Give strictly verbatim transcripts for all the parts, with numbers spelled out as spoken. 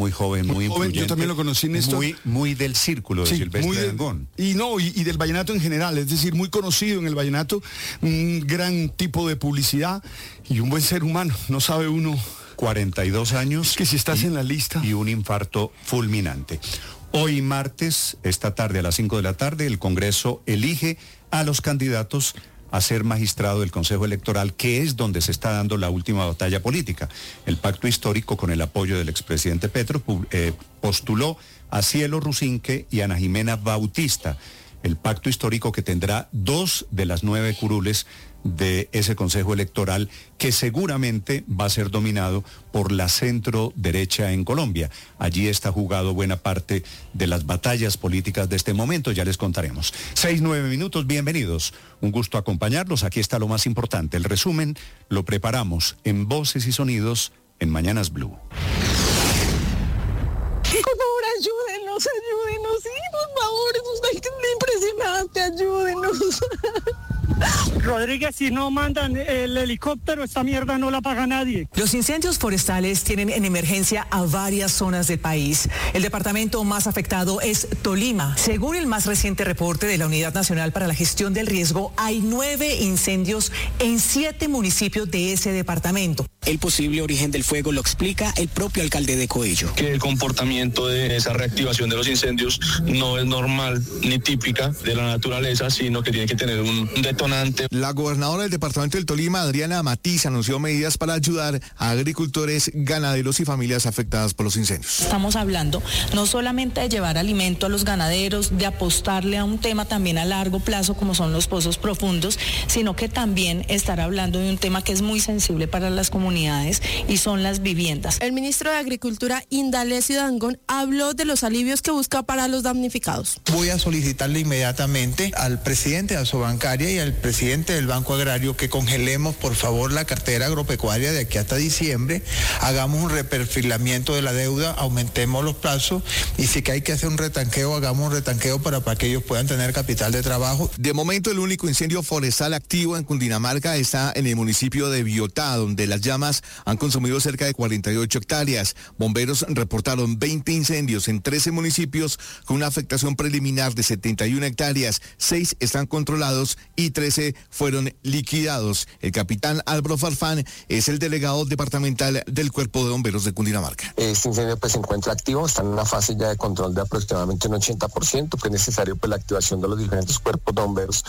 muy joven, muy, muy joven, influyente. Yo también lo conocí, Néstor. Muy, muy del círculo de sí, Silvestre de, Dangond. Y no, y, y del vallenato en general, es decir, muy conocido en el vallenato, un gran tipo de publicidad y un buen ser humano, no sabe uno. cuarenta y dos años. Es que si estás y, en la lista. Y un infarto fulminante. Hoy martes, esta tarde a las cinco de la tarde, el Congreso elige a los candidatos a ser magistrado del Consejo Electoral, que es donde se está dando la última batalla política. El pacto histórico, con el apoyo del expresidente Petro, eh, postuló a Cielo Rusinque y Ana Jimena Bautista. El pacto histórico que tendrá dos de las nueve curules de ese Consejo Electoral, que seguramente va a ser dominado por la centro derecha en Colombia. Allí está jugado buena parte de las batallas políticas de este momento, ya les contaremos. Seis, nueve minutos, bienvenidos. Un gusto acompañarlos. Aquí está lo más importante. El resumen lo preparamos en Voces y Sonidos en Mañanas Blue. Por favor, ayúdenos, ayúdenos, sí, por favor, es usted impresionante, ayúdenos. Rodríguez, si no mandan el helicóptero, esta mierda no la paga nadie. Los incendios forestales tienen en emergencia a varias zonas del país. El departamento más afectado es Tolima. Según el más reciente reporte de la Unidad Nacional para la Gestión del Riesgo, hay nueve incendios en siete municipios de ese departamento. El posible origen del fuego lo explica el propio alcalde de Coello. Que el comportamiento de esa reactivación de los incendios no es normal ni típica de la naturaleza, sino que tiene que tener un detonante. La gobernadora del departamento del Tolima, Adriana Matiz, anunció medidas para ayudar a agricultores, ganaderos y familias afectadas por los incendios. Estamos hablando no solamente de llevar alimento a los ganaderos, de apostarle a un tema también a largo plazo como son los pozos profundos, sino que también estar hablando de un tema que es muy sensible para las comunidades y son las viviendas. El ministro de Agricultura, Indalecio Dangond, habló de los alivios que busca para los damnificados. Voy a solicitarle inmediatamente al presidente de Asobancaria y al presidente del Banco Agrario que congelemos por favor la cartera agropecuaria de aquí hasta diciembre, hagamos un reperfilamiento de la deuda, aumentemos los plazos y si que hay que hacer un retanqueo, hagamos un retanqueo para, para que ellos puedan tener capital de trabajo. De momento el único incendio forestal activo en Cundinamarca está en el municipio de Biotá, donde las llamas han consumido cerca de cuarenta y ocho hectáreas. Bomberos reportaron veinte incendios en trece municipios con una afectación preliminar de setenta y una hectáreas. seis están controlados y trece fueron liquidados. El capitán Álvaro Farfán es el delegado departamental del Cuerpo de Bomberos de Cundinamarca. Este incendio pues se encuentra activo, está en una fase ya de control de aproximadamente un ochenta por ciento, que es necesario pues la activación de los diferentes cuerpos de bomberos,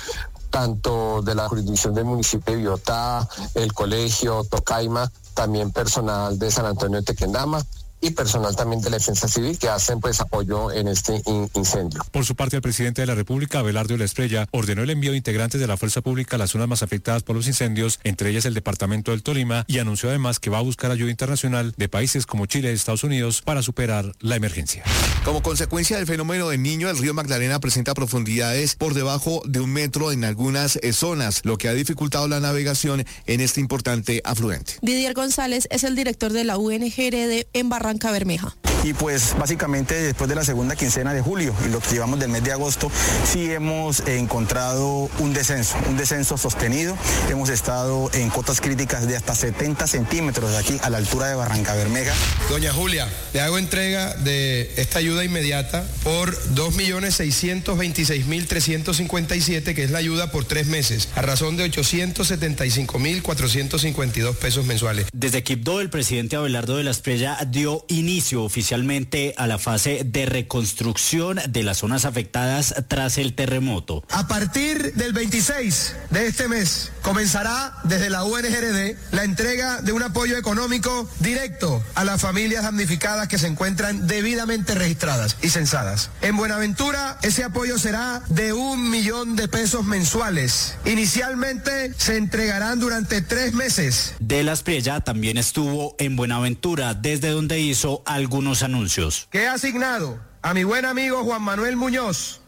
tanto de la jurisdicción del municipio de Biotá, el colegio, Tocaima, también personal de San Antonio de Tequendama y personal también de la Defensa Civil que hacen pues apoyo en este in- incendio. Por su parte, el presidente de la República, Abelardo Esprella, ordenó el envío de integrantes de la fuerza pública a las zonas más afectadas por los incendios, entre ellas el departamento del Tolima, y anunció además que va a buscar ayuda internacional de países como Chile y Estados Unidos para superar la emergencia. Como consecuencia del fenómeno del Niño, el río Magdalena presenta profundidades por debajo de un metro en algunas eh, zonas, lo que ha dificultado la navegación en este importante afluente. Didier González es el director de la U N G R D en Barranca Bermeja. Y pues básicamente después de la segunda quincena de julio y lo que llevamos del mes de agosto, sí hemos eh, encontrado un descenso, un descenso sostenido. Hemos estado en cotas críticas de hasta setenta centímetros de aquí a la altura de Barranca Bermeja. Doña Julia, le hago entrega de esta ayuda inmediata por dos millones seiscientos veintiséis mil trescientos cincuenta y siete, que es la ayuda por tres meses, a razón de ochocientos setenta y cinco mil cuatrocientos cincuenta y dos pesos mensuales. Desde Quibdó, el presidente Abelardo Esprella dio inicio oficialmente a la fase de reconstrucción de las zonas afectadas tras el terremoto. A partir del veintiséis de este mes comenzará desde la U N G R D la entrega de un apoyo económico directo a las familias damnificadas que se encuentran debidamente registradas y censadas. En Buenaventura ese apoyo será de un millón de pesos mensuales. Inicialmente se entregarán durante tres meses. De la Esprella también estuvo en Buenaventura, desde donde hizo algunos anuncios. Que he asignado a mi buen amigo Juan Manuel Muñoz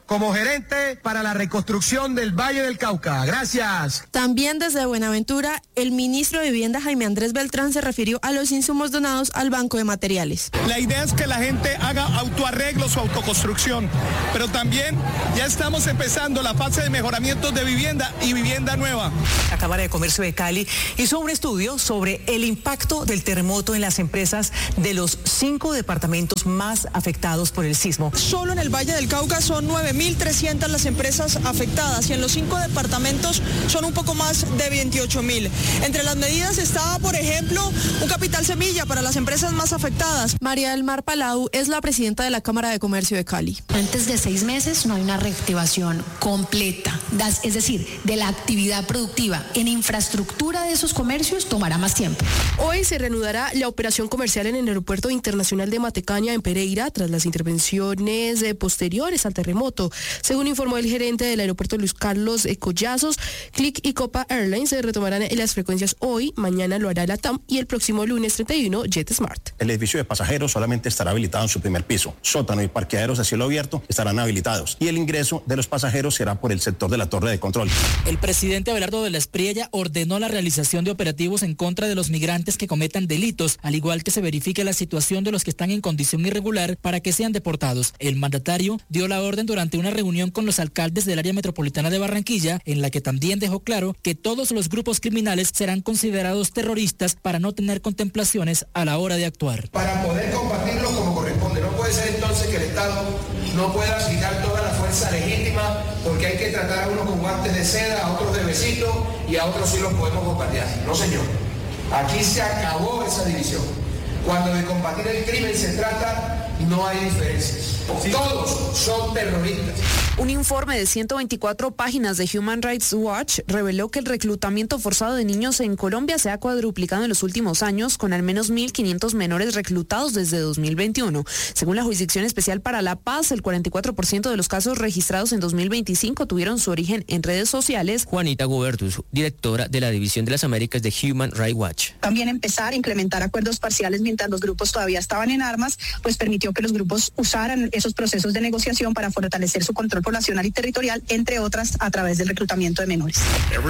como gerente para la reconstrucción del Valle del Cauca. Gracias. También desde Buenaventura, el ministro de Vivienda Jaime Andrés Beltrán se refirió a los insumos donados al Banco de Materiales. La idea es que la gente haga autoarreglos o autoconstrucción, pero también ya estamos empezando la fase de mejoramientos de vivienda y vivienda nueva. La Cámara de Comercio de Cali hizo un estudio sobre el impacto del terremoto en las empresas de los cinco departamentos más afectados por el sismo. Solo en el Valle del Cauca son nueve mil trescientas las empresas afectadas y en los cinco departamentos son un poco más de veintiocho mil. Entre las medidas está, por ejemplo, un capital semilla para las empresas más afectadas. María del Mar Palau es la presidenta de la Cámara de Comercio de Cali. Antes de seis meses no hay una reactivación completa, es decir, de la actividad productiva. En infraestructura de esos comercios tomará más tiempo. Hoy se reanudará la operación comercial en el Aeropuerto Internacional de Matecaña en Pereira tras las intervenciones eh, posteriores al terremoto. Según informó el gerente del aeropuerto Luis Carlos eh, Collazos, Click y Copa Airlines se retomarán las frecuencias hoy, mañana lo hará la T A M y el próximo lunes treinta y uno JetSmart. El edificio de pasajeros solamente estará habilitado en su primer piso. Sótano y parqueaderos a cielo abierto estarán habilitados y el ingreso de los pasajeros será por el sector de la torre de control. El presidente Abelardo de la Espriella ordenó la realización de operativos en contra de los migrantes que cometan delitos, al igual que se verifique la situación de los que están en condición irregular para que sean deportados. El mandatario dio la orden durante una reunión con los alcaldes del área metropolitana de Barranquilla, en la que también dejó claro que todos los grupos criminales serán considerados terroristas para no tener contemplaciones a la hora de actuar. Para poder combatirlo como corresponde. No puede ser entonces que el Estado no pueda aplicar toda la fuerza legítima porque hay que tratar a unos con guantes de seda, a otros de besito y a otros sí los podemos bombardear. No, señor. Aquí se acabó esa división. Cuando de combatir el crimen se trata, no hay diferencias. Todos son terroristas. Un informe de ciento veinticuatro páginas de Human Rights Watch reveló que el reclutamiento forzado de niños en Colombia se ha cuadruplicado en los últimos años, con al menos mil quinientos menores reclutados desde dos mil veintiuno. Según la Jurisdicción Especial para la Paz, el cuarenta y cuatro por ciento de los casos registrados en dos mil veinticinco tuvieron su origen en redes sociales. Juanita Gubertus, directora de la División de las Américas de Human Rights Watch. También empezar a implementar acuerdos parciales mientras los grupos todavía estaban en armas, pues permitió que los grupos usaran esos procesos de negociación para fortalecer su control poblacional y territorial, entre otras, a través del reclutamiento de menores.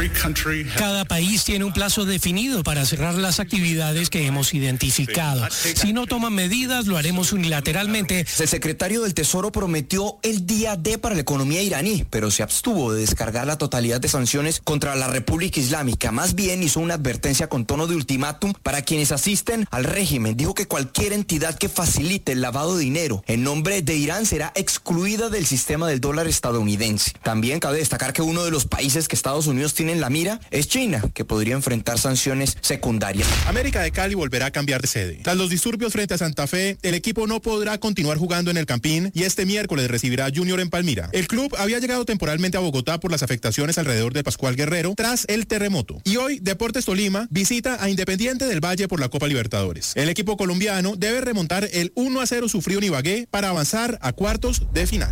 Cada país tiene un plazo definido para cerrar las actividades que hemos identificado. Si no toman medidas, lo haremos unilateralmente. El secretario del Tesoro prometió el día D para la economía iraní, pero se abstuvo de descargar la totalidad de sanciones contra la República Islámica. Más bien hizo una advertencia con tono de ultimátum para quienes asisten al régimen. Dijo que cualquier entidad que facilite el lavado de dinero en nombre de Irán será excluida del sistema del dólar estadounidense. También cabe destacar que uno de los países que Estados Unidos tiene en la mira es China, que podría enfrentar sanciones secundarias. América de Cali volverá a cambiar de sede. Tras los disturbios frente a Santa Fe, el equipo no podrá continuar jugando en el Campín y este miércoles recibirá a Junior en Palmira. El club había llegado temporalmente a Bogotá por las afectaciones alrededor de Pascual Guerrero tras el terremoto. Y hoy Deportes Tolima visita a Independiente del Valle por la Copa Libertadores. El equipo colombiano debe remontar el uno a cero sufrido en Ibagué para avanzar a cuartos de final.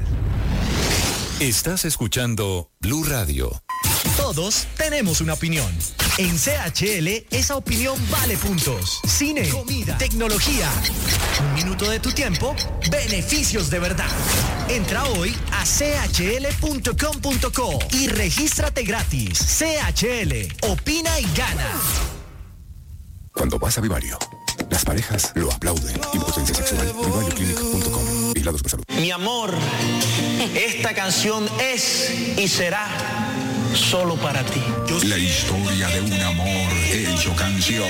Estás escuchando Blue Radio. Todos tenemos una opinión. En C H L, esa opinión vale puntos. Cine, comida, tecnología. Un minuto de tu tiempo, beneficios de verdad. Entra hoy a c h l punto com punto co y regístrate gratis. C H L, opina y gana. Cuando vas a Vivario, las parejas lo aplauden. Impotencia sexual. Vivario Clinic punto com. Vigilados por salud. Mi amor, esta canción es y será solo para ti. La historia de un amor hecho canción.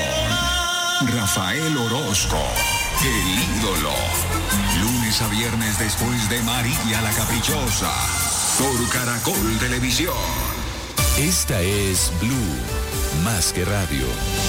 Rafael Orozco, el ídolo. Lunes a viernes después de María la Caprichosa. Por Caracol Televisión. Esta es Blue, más que radio.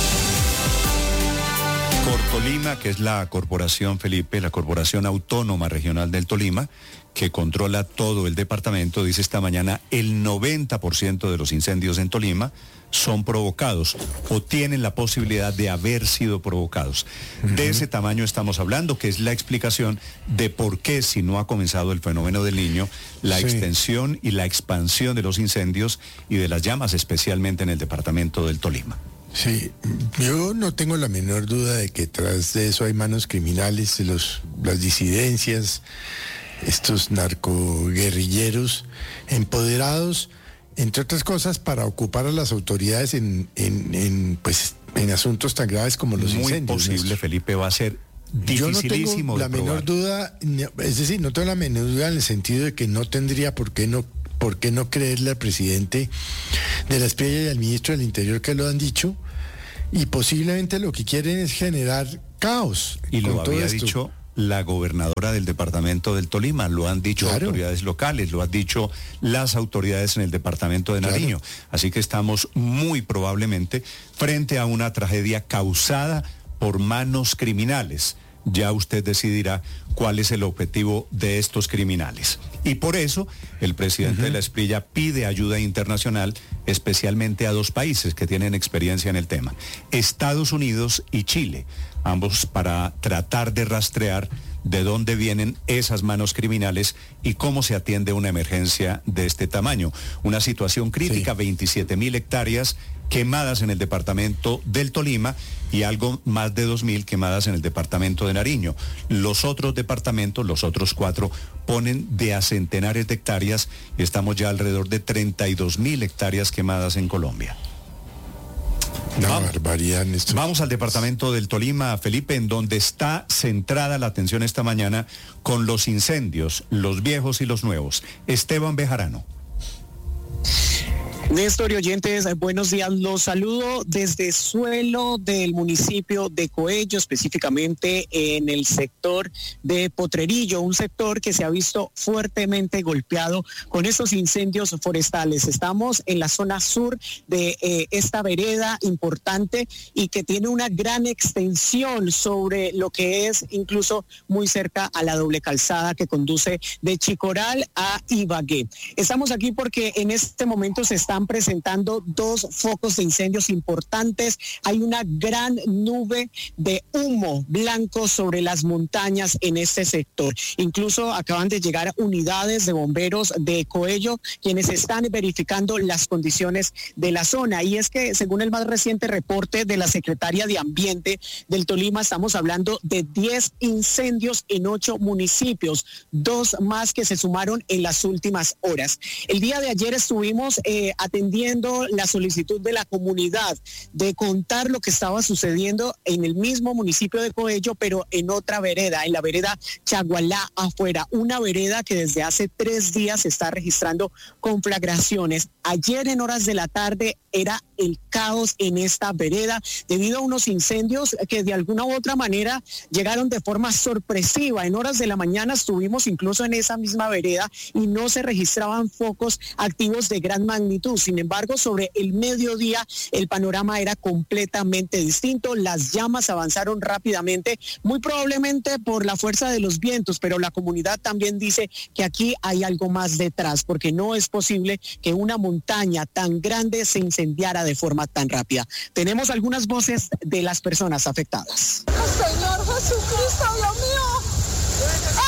Cortolima, que es la corporación, Felipe, la corporación autónoma regional del Tolima, que controla todo el departamento, dice esta mañana el noventa por ciento de los incendios en Tolima son provocados o tienen la posibilidad de haber sido provocados. Uh-huh. De ese tamaño estamos hablando, que es la explicación de por qué, si no ha comenzado el fenómeno del Niño, la sí. extensión y la expansión de los incendios y de las llamas, especialmente en el departamento del Tolima. Sí, yo no tengo la menor duda de que tras de eso hay manos criminales, los, las disidencias, estos narcoguerrilleros empoderados, entre otras cosas, para ocupar a las autoridades en, en, en, pues, en asuntos tan graves como los Muy incendios. posible, Néstor. Felipe, va a ser Yo no dificilísimo tengo la de menor probar. duda, es decir, no tengo la menor duda en el sentido de que no tendría por qué no, por qué no creerle al presidente de la Espriella y al ministro del Interior que lo han dicho, y posiblemente lo que quieren es generar caos. Y lo con todo había esto. dicho la gobernadora del departamento del Tolima, lo han dicho Claro. autoridades locales, lo han dicho las autoridades en el departamento de Nariño. Claro. Así que estamos muy probablemente frente a una tragedia causada por manos criminales. Ya usted decidirá cuál es el objetivo de estos criminales. Y por eso el presidente uh-huh. de la Espriella pide ayuda internacional, especialmente a dos países que tienen experiencia en el tema, Estados Unidos y Chile, ambos para tratar de rastrear de dónde vienen esas manos criminales y cómo se atiende una emergencia de este tamaño. Una situación crítica, sí. veintisiete mil hectáreas quemadas en el departamento del Tolima y algo más de dos mil quemadas en el departamento de Nariño. Los otros departamentos, los otros cuatro, ponen de a centenares de hectáreas y estamos ya alrededor de treinta y dos mil hectáreas quemadas en Colombia. Una vamos, barbaridad, Néstor. Vamos al departamento del Tolima, Felipe, en donde está centrada la atención esta mañana con los incendios, los viejos y los nuevos. Esteban Bejarano. Néstor y oyentes, buenos días. Los saludo desde suelo del municipio de Coello, específicamente en el sector de Potrerillo, un sector que se ha visto fuertemente golpeado con estos incendios forestales. Estamos en la zona sur de eh, esta vereda importante y que tiene una gran extensión sobre lo que es incluso muy cerca a la doble calzada que conduce de Chicoral a Ibagué. Estamos aquí porque en este momento se está están presentando dos focos de incendios importantes. Hay una gran nube de humo blanco sobre las montañas en este sector. Incluso acaban de llegar unidades de bomberos de Coello, quienes están verificando las condiciones de la zona. Y es que, según el más reciente reporte de la Secretaría de Ambiente del Tolima, estamos hablando de diez incendios en ocho municipios, dos más que se sumaron en las últimas horas. El día de ayer estuvimos eh, atendiendo la solicitud de la comunidad de contar lo que estaba sucediendo en el mismo municipio de Coello, pero en otra vereda, en la vereda Chagualá afuera, una vereda que desde hace tres días se está registrando conflagraciones. Ayer en horas de la tarde era el caos en esta vereda debido a unos incendios que de alguna u otra manera llegaron de forma sorpresiva. En horas de la mañana estuvimos incluso en esa misma vereda y no se registraban focos activos de gran magnitud. Sin embargo, sobre el mediodía el panorama era completamente distinto. Las llamas avanzaron rápidamente, muy probablemente por la fuerza de los vientos, pero la comunidad también dice que aquí hay algo más detrás, porque no es posible que una montaña tan grande se incendiara de forma tan rápida. Tenemos algunas voces de las personas afectadas. Señor Jesucristo, Dios mío.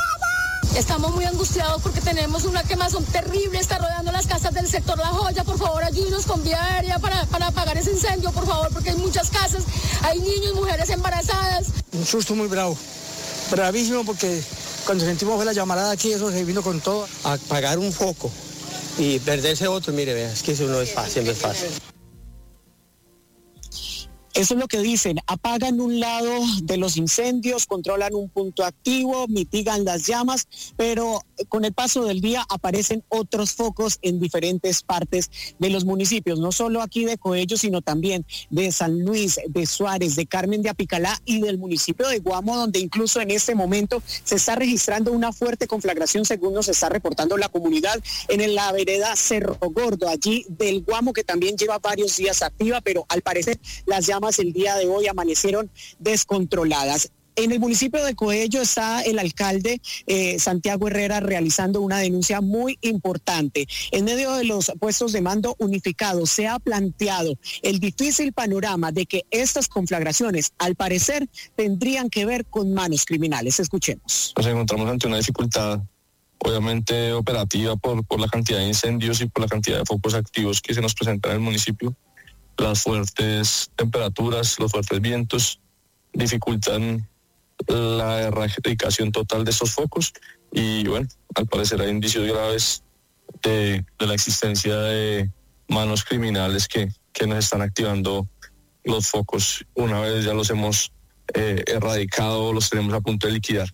Estamos muy angustiados porque tenemos una quemazón terrible, está rodeando las casas del sector La Joya. Por favor, ayúdenos con vía aérea para, para apagar ese incendio, por favor, porque hay muchas casas, hay niños, mujeres embarazadas. Un susto muy bravo, bravísimo, porque cuando sentimos fue la llamarada aquí, eso se vino con todo. Apagar un foco y perderse otro, mire, vea, es que eso no es fácil, no es fácil. Eso es lo que dicen, apagan un lado de los incendios, controlan un punto activo, mitigan las llamas, pero con el paso del día aparecen otros focos en diferentes partes de los municipios, no solo aquí de Coello, sino también de San Luis, de Suárez, de Carmen de Apicalá y del municipio de Guamo, donde incluso en este momento se está registrando una fuerte conflagración, según nos está reportando la comunidad, en la vereda Cerro Gordo, allí del Guamo, que también lleva varios días activa, pero al parecer las llamas el día de hoy amanecieron descontroladas. En el municipio de Coello está el alcalde eh, Santiago Herrera realizando una denuncia muy importante. En medio de los puestos de mando unificados se ha planteado el difícil panorama de que estas conflagraciones, al parecer, tendrían que ver con manos criminales. Escuchemos. Nos encontramos ante una dificultad, obviamente operativa, por, por la cantidad de incendios y por la cantidad de focos activos que se nos presentan en el municipio. Las fuertes temperaturas, los fuertes vientos dificultan la erradicación total de estos focos y bueno, al parecer hay indicios graves de, de la existencia de manos criminales que, que nos están activando los focos una vez ya los hemos eh, erradicado, los tenemos a punto de liquidar.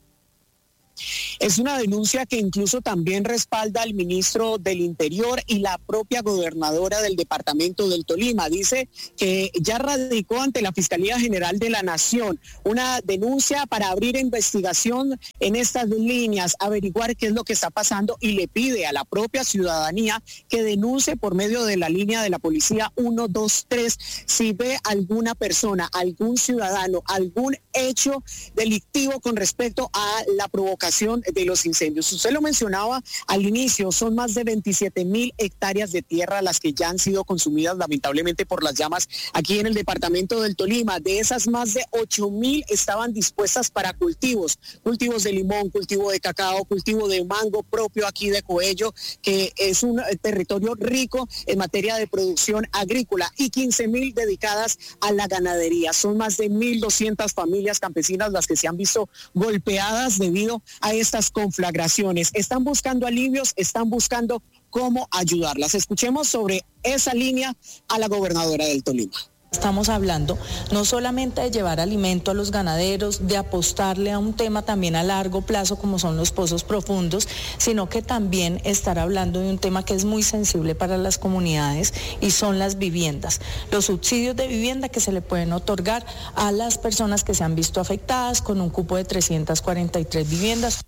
Es una denuncia que incluso también respalda al ministro del Interior y la propia gobernadora del departamento del Tolima. Dice que ya radicó ante la Fiscalía General de la Nación una denuncia para abrir investigación en estas líneas, averiguar qué es lo que está pasando y le pide a la propia ciudadanía que denuncie por medio de la línea de la policía uno dos tres si ve alguna persona, algún ciudadano, algún hecho delictivo con respecto a la provocación de los incendios. Usted lo mencionaba al inicio, son más de veintisiete mil hectáreas de tierra las que ya han sido consumidas lamentablemente por las llamas aquí en el departamento del Tolima. De esas, más de ocho mil estaban dispuestas para cultivos, cultivos de limón, cultivo de cacao, cultivo de mango propio aquí de Coello, que es un territorio rico en materia de producción agrícola, y quince mil dedicadas a la ganadería. Son más de mil doscientas familias campesinas las que se han visto golpeadas debido a estas conflagraciones. Están buscando alivios, están buscando cómo ayudarlas. Escuchemos sobre esa línea a la gobernadora del Tolima. Estamos hablando no solamente de llevar alimento a los ganaderos, de apostarle a un tema también a largo plazo como son los pozos profundos, sino que también estar hablando de un tema que es muy sensible para las comunidades y son las viviendas. Los subsidios de vivienda que se le pueden otorgar a las personas que se han visto afectadas con un cupo de trescientas cuarenta y tres viviendas.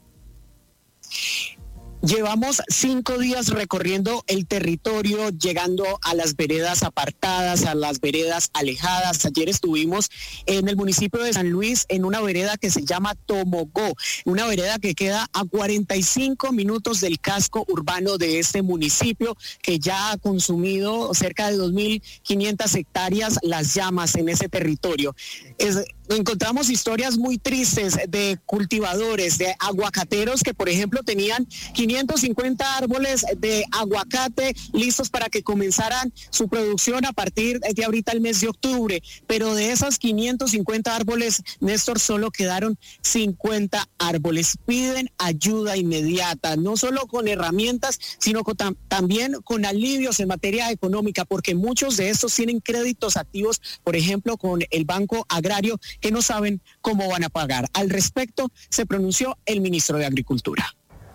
Llevamos cinco días recorriendo el territorio, llegando a las veredas apartadas, a las veredas alejadas. Ayer estuvimos en el municipio de San Luis, en una vereda que se llama Tomogó, una vereda que queda a cuarenta y cinco minutos del casco urbano de este municipio, que ya ha consumido cerca de dos mil quinientas hectáreas las llamas en ese territorio. Es, encontramos historias muy tristes de cultivadores, de aguacateros que, por ejemplo, tenían quinientos cincuenta árboles de aguacate listos para que comenzaran su producción a partir de ahorita el mes de octubre, pero de esas quinientos cincuenta árboles, Néstor, solo quedaron cincuenta árboles. Piden ayuda inmediata, no solo con herramientas, sino con, tam, también con alivios en materia económica, porque muchos de estos tienen créditos activos, por ejemplo, con el Banco Agrario, que no saben cómo van a pagar. Al respecto, se pronunció el ministro de Agricultura.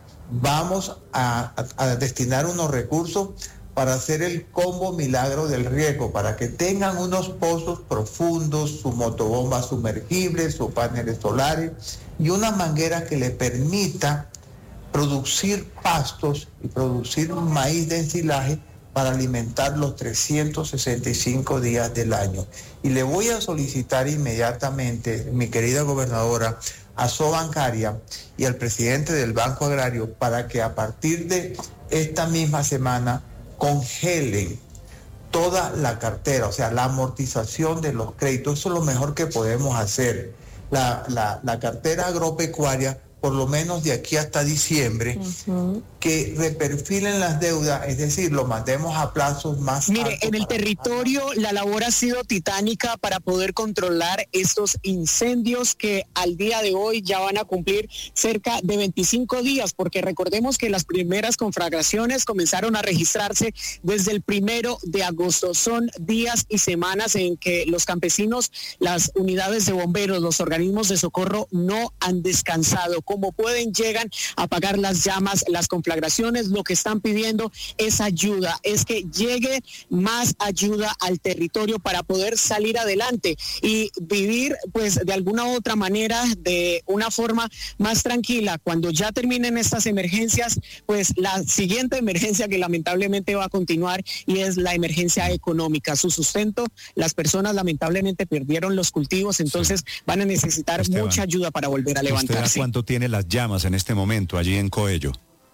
Vamos a, a, a destinar unos recursos para hacer el combo milagro del riego, para que tengan unos pozos profundos, su motobomba sumergible, sus paneles solares y una manguera que le permita producir pastos y producir maíz de ensilaje para alimentar los trescientos sesenta y cinco días del año. Y le voy a solicitar inmediatamente, mi querida gobernadora, a Sobancaria y al presidente del Banco Agrario para que a partir de esta misma semana congelen toda la cartera, o sea, la amortización de los créditos. Eso es lo mejor que podemos hacer. La, la, la cartera agropecuaria, por lo menos de aquí hasta diciembre, uh-huh. que reperfilen las deudas, es decir, lo mandemos a plazos más Mire, en el territorio para... la labor ha sido titánica para poder controlar estos incendios que al día de hoy ya van a cumplir cerca de veinticinco días, porque recordemos que las primeras conflagraciones comenzaron a registrarse desde el primero de agosto. Son días y semanas en que los campesinos, las unidades de bomberos, los organismos de socorro no han descansado. Como pueden, llegan a apagar las llamas, las conflagraciones. Lo que están pidiendo es ayuda, es que llegue más ayuda al territorio para poder salir adelante y vivir, pues, de alguna u otra manera, de una forma más tranquila. Cuando ya terminen estas emergencias, pues la siguiente emergencia que lamentablemente va a continuar, y es la emergencia económica. Su sustento, las personas lamentablemente perdieron los cultivos, entonces sí. van a necesitar Esteban, mucha ayuda para volver a levantarse. ¿Cuánto tiene las llamas en este momento allí en Coello?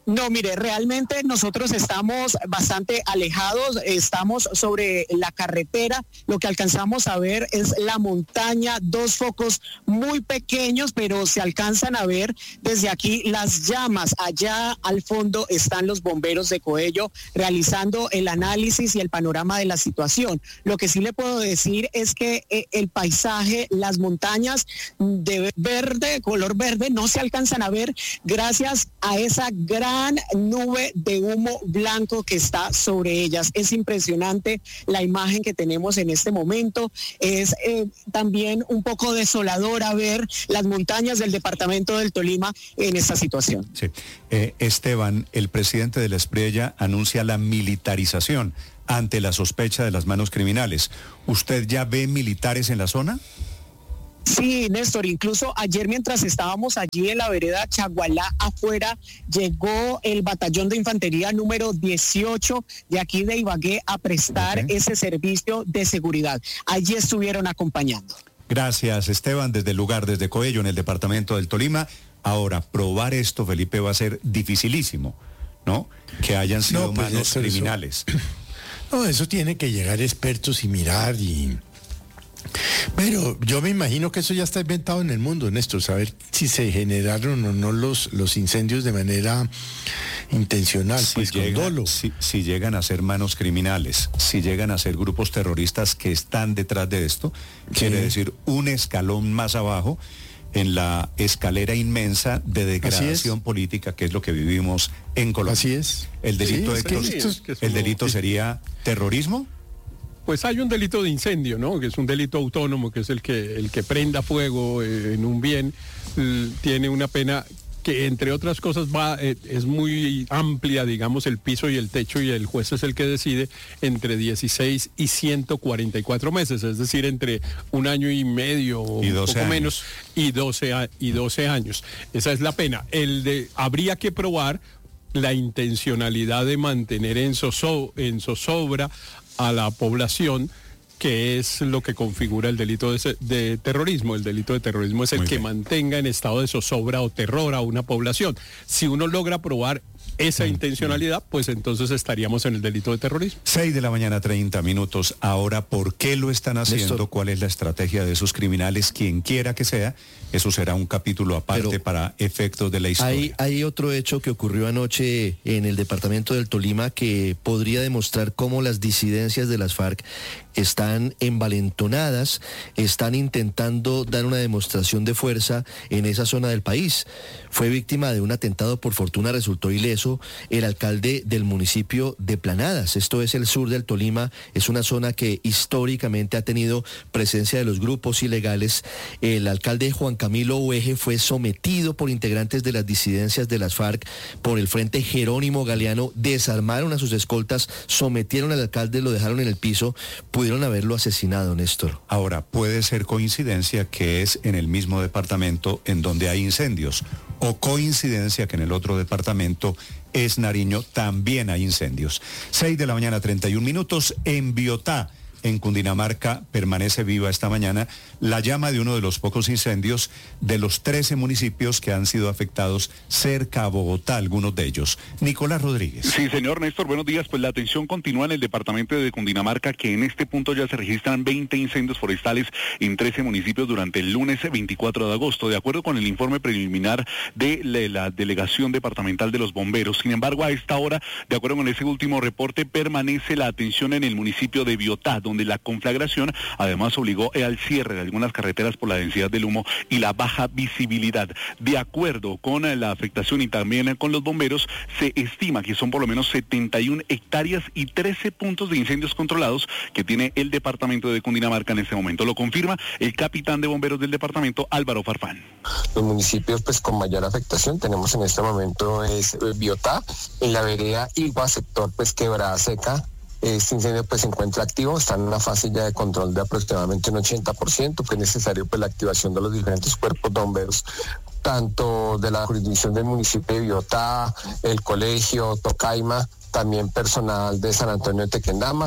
No, mire, realmente nosotros estamos bastante alejados, estamos sobre la carretera, lo que alcanzamos a ver es la montaña, dos focos muy pequeños, pero se alcanzan a ver desde aquí las llamas. Allá al fondo están los bomberos de Coello realizando el análisis y el panorama de la situación. Lo que sí le puedo decir es que eh, el paisaje, las montañas de verde, color verde, no se alcanzan a ver gracias a esa gran nube de humo blanco que está sobre ellas. Es impresionante la imagen que tenemos en este momento. Es eh, también un poco desoladora ver las montañas del departamento del Tolima en esta situación. Sí. Eh, Esteban, el presidente de la Espriella anuncia la militarización ante la sospecha de las manos criminales. ¿Usted ya ve militares en la zona? Sí, Néstor, incluso ayer mientras estábamos allí en la vereda Chagualá afuera, llegó el batallón de infantería número dieciocho de aquí de Ibagué a prestar okay. ese servicio de seguridad. Allí estuvieron acompañando. Gracias, Esteban, desde el lugar, desde Coello, en el departamento del Tolima. Ahora, probar esto, Felipe, va a ser dificilísimo, ¿no? Que hayan sido no, pues manos eso, criminales. Eso. No, eso tiene que llegar expertos y mirar y... Pero yo me imagino que eso ya está inventado en el mundo, Néstor, saber si se generaron o no los, los incendios de manera intencional, si pues llega, con dolo. Si, si llegan a ser manos criminales, si llegan a ser grupos terroristas que están detrás de esto, sí. Quiere decir un escalón más abajo en la escalera inmensa de degradación política, que es lo que vivimos en Colombia. Así es. El delito, sí, Héctor, sí, es que es el delito sería terrorismo. Pues hay un delito de incendio, ¿no? Que es un delito autónomo, que es el que el que prenda fuego eh, en un bien, eh, tiene una pena que, entre otras cosas, va eh, es muy amplia, digamos, el piso y el techo, y el juez es el que decide entre dieciséis y ciento cuarenta y cuatro meses, es decir, entre un año y medio o un poco años. menos y doce, y doce años. Esa es la pena. El de habría que probar la intencionalidad de mantener en, zozo, en zozobra a la población, que es lo que configura el delito de, de terrorismo. El delito de terrorismo es el Muy que bien. mantenga en estado de zozobra o terror a una población. Si uno logra probar esa mm, intencionalidad, mm. pues entonces estaríamos en el delito de terrorismo. seis de la mañana, treinta minutos. Ahora, ¿por qué lo están haciendo? Néstor. ¿Cuál es la estrategia de esos criminales? Quien quiera que sea, eso será un capítulo aparte Pero para efectos de la historia. Hay, hay otro hecho que ocurrió anoche en el departamento del Tolima que podría demostrar cómo las disidencias de las FARC están envalentonadas, están intentando dar una demostración de fuerza en esa zona del país. Fue víctima de un atentado, por fortuna resultó ileso, el alcalde del municipio de Planadas. Esto es el sur del Tolima, es una zona que históricamente ha tenido presencia de los grupos ilegales. El alcalde Juan Camilo Ueje fue sometido por integrantes de las disidencias de las FARC por el Frente Jerónimo Galeano, desarmaron a sus escoltas, sometieron al alcalde, lo dejaron en el piso, pudieron haberlo asesinado, Néstor. Ahora, puede ser coincidencia que es en el mismo departamento en donde hay incendios, o coincidencia que en el otro departamento es Nariño, también hay incendios. seis de la mañana, treinta y un minutos, en Biotá, en Cundinamarca, permanece viva esta mañana la llama de uno de los pocos incendios de los trece municipios que han sido afectados cerca a Bogotá, algunos de ellos. Nicolás Rodríguez. Sí, señor Néstor, buenos días. Pues la atención continúa en el departamento de Cundinamarca, que en este punto ya se registran veinte incendios forestales en trece municipios durante el lunes veinticuatro de agosto, de acuerdo con el informe preliminar de la Delegación Departamental de los Bomberos. Sin embargo, a esta hora, de acuerdo con ese último reporte, permanece la atención en el municipio de Biotá, donde la conflagración además obligó al cierre de algunas carreteras por la densidad del humo y la baja visibilidad. De acuerdo con la afectación y también con los bomberos, se estima que son por lo menos setenta y una hectáreas y trece puntos de incendios controlados que tiene el departamento de Cundinamarca en este momento. Lo confirma el capitán de bomberos del departamento, Álvaro Farfán. Los municipios pues con mayor afectación tenemos en este momento es Biotá, en la vereda Igua, sector pues Quebrada Seca. Este incendio pues se encuentra activo, está en una fase ya de control de aproximadamente un ochenta por ciento, fue necesario pues la activación de los diferentes cuerpos de bomberos, tanto de la jurisdicción del municipio de Biotá, el colegio, Tocaima, también personal de San Antonio de Tequendama,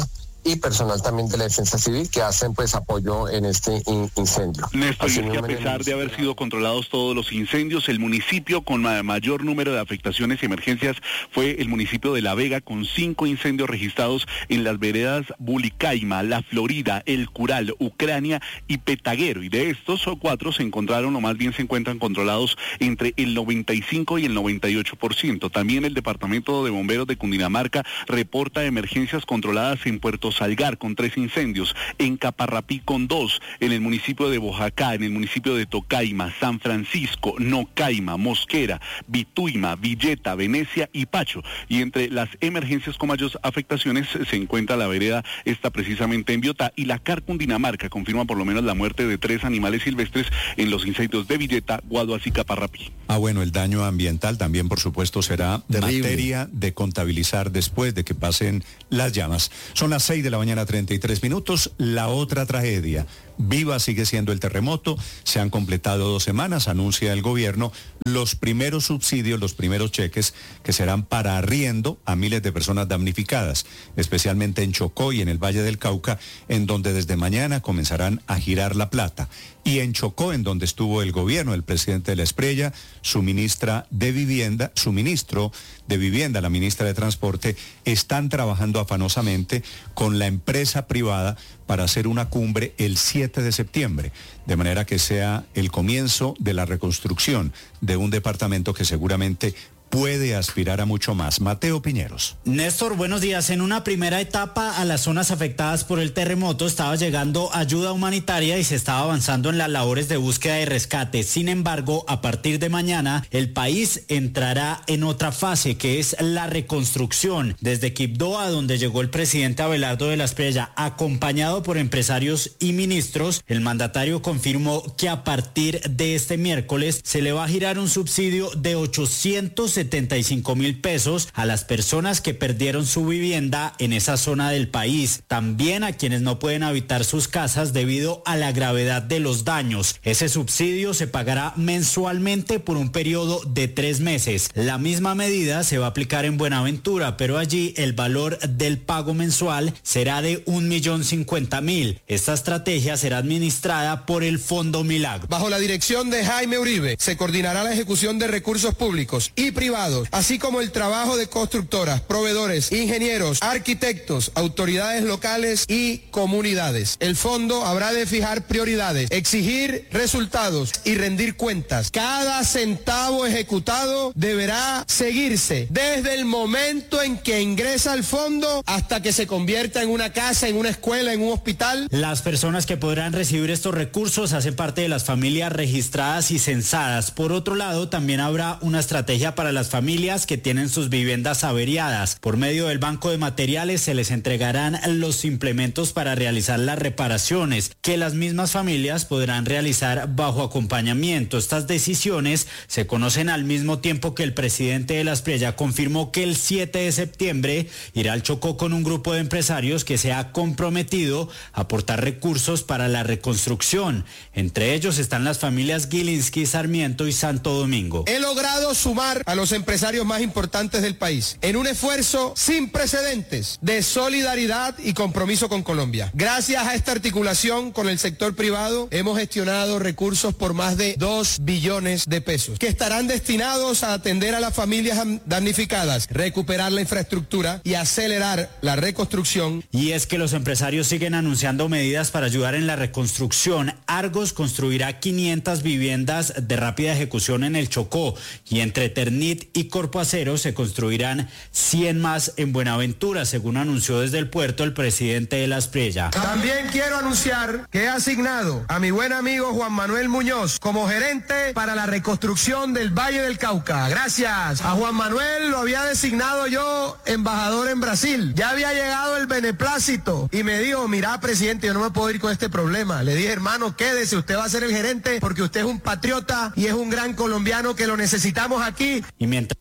y personal también de la Defensa Civil que hacen pues apoyo en este in- incendio. Néstor, y es que a pesar de haber sido controlados todos los incendios, el municipio con ma- mayor número de afectaciones y emergencias fue el municipio de La Vega, con cinco incendios registrados en las veredas Bulicaima, La Florida, El Cural, Ucrania y Petaguero, y de estos cuatro se encontraron, o más bien se encuentran controlados entre el noventa y cinco y el noventa y ocho por ciento. También el Departamento de Bomberos de Cundinamarca reporta emergencias controladas en Puerto Salgar con tres incendios, en Caparrapí con dos, en el municipio de Bojacá, en el municipio de Tocaima, San Francisco, Nocaima, Mosquera, Vituima, Villeta, Venecia y Pacho. Y entre las emergencias con mayores afectaciones se encuentra la vereda, está precisamente en Biotá, y la C A R Cundinamarca confirma por lo menos la muerte de tres animales silvestres en los incendios de Villeta, Guaduas y Caparrapí. Ah, bueno, el daño ambiental también, por supuesto, será Terrible. materia de contabilizar después de que pasen las llamas. Son las seis de la mañana, treinta y tres minutos. La otra tragedia. Viva sigue siendo el terremoto. Se han completado dos semanas, anuncia el gobierno, los primeros subsidios, los primeros cheques que serán para arriendo a miles de personas damnificadas, especialmente en Chocó y en el Valle del Cauca, en donde desde mañana comenzarán a girar la plata. Y en Chocó, en donde estuvo el gobierno, el presidente de la Espriella, su ministra de Vivienda, su ministro de Vivienda, la ministra de Transporte, están trabajando afanosamente con la empresa privada para hacer una cumbre el siete de septiembre, de manera que sea el comienzo de la reconstrucción de un departamento que seguramente puede aspirar a mucho más. Mateo Piñeros. Néstor, buenos días. En una primera etapa a las zonas afectadas por el terremoto estaba llegando ayuda humanitaria y se estaba avanzando en las labores de búsqueda y rescate. Sin embargo, a partir de mañana, el país entrará en otra fase, que es la reconstrucción. Desde Quibdó, a donde llegó el presidente Abelardo de la Espriella, acompañado por empresarios y ministros, el mandatario confirmó que a partir de este miércoles se le va a girar un subsidio de ochocientos setenta y cinco mil pesos a las personas que perdieron su vivienda en esa zona del país. También a quienes no pueden habitar sus casas debido a la gravedad de los daños. Ese subsidio se pagará mensualmente por un periodo de tres meses. La misma medida se va a aplicar en Buenaventura, pero allí el valor del pago mensual será de un millón cincuenta mil. Esta estrategia será administrada por el Fondo Milagro. Bajo la dirección de Jaime Uribe se coordinará la ejecución de recursos públicos y privados, así como el trabajo de constructoras, proveedores, ingenieros, arquitectos, autoridades locales y comunidades. El fondo habrá de fijar prioridades, exigir resultados y rendir cuentas. Cada centavo ejecutado deberá seguirse desde el momento en que ingresa al fondo hasta que se convierta en una casa, en una escuela, en un hospital. Las personas que podrán recibir estos recursos hacen parte de las familias registradas y censadas. Por otro lado, también habrá una estrategia para las familias que tienen sus viviendas averiadas. Por medio del Banco de Materiales se les entregarán los implementos para realizar las reparaciones, que las mismas familias podrán realizar bajo acompañamiento. Estas decisiones se conocen al mismo tiempo que el presidente de la Espriella confirmó que el siete de septiembre irá al Chocó con un grupo de empresarios que se ha comprometido a aportar recursos para la reconstrucción. Entre ellos están las familias Gilinski, Sarmiento y Santo Domingo. He logrado sumar a los empresarios más importantes del país en un esfuerzo sin precedentes de solidaridad y compromiso con Colombia. Gracias a esta articulación con el sector privado hemos gestionado recursos por más de dos billones de pesos que estarán destinados a atender a las familias damnificadas, recuperar la infraestructura y acelerar la reconstrucción. Y es que los empresarios siguen anunciando medidas para ayudar en la reconstrucción. Argos construirá quinientas viviendas de rápida ejecución en el Chocó y entre Ternit y Corpo Acero se construirán cien más en Buenaventura, según anunció desde el puerto el presidente de la Espriella. También quiero anunciar que he asignado a mi buen amigo Juan Manuel Muñoz como gerente para la reconstrucción del Valle del Cauca. Gracias. A Juan Manuel lo había designado yo embajador en Brasil. Ya había llegado el beneplácito y me dijo, mira, presidente, yo no me puedo ir con este problema. Le dije, hermano, quédese, usted va a ser el gerente porque usted es un patriota y es un gran colombiano que lo necesitamos aquí. Y mientras...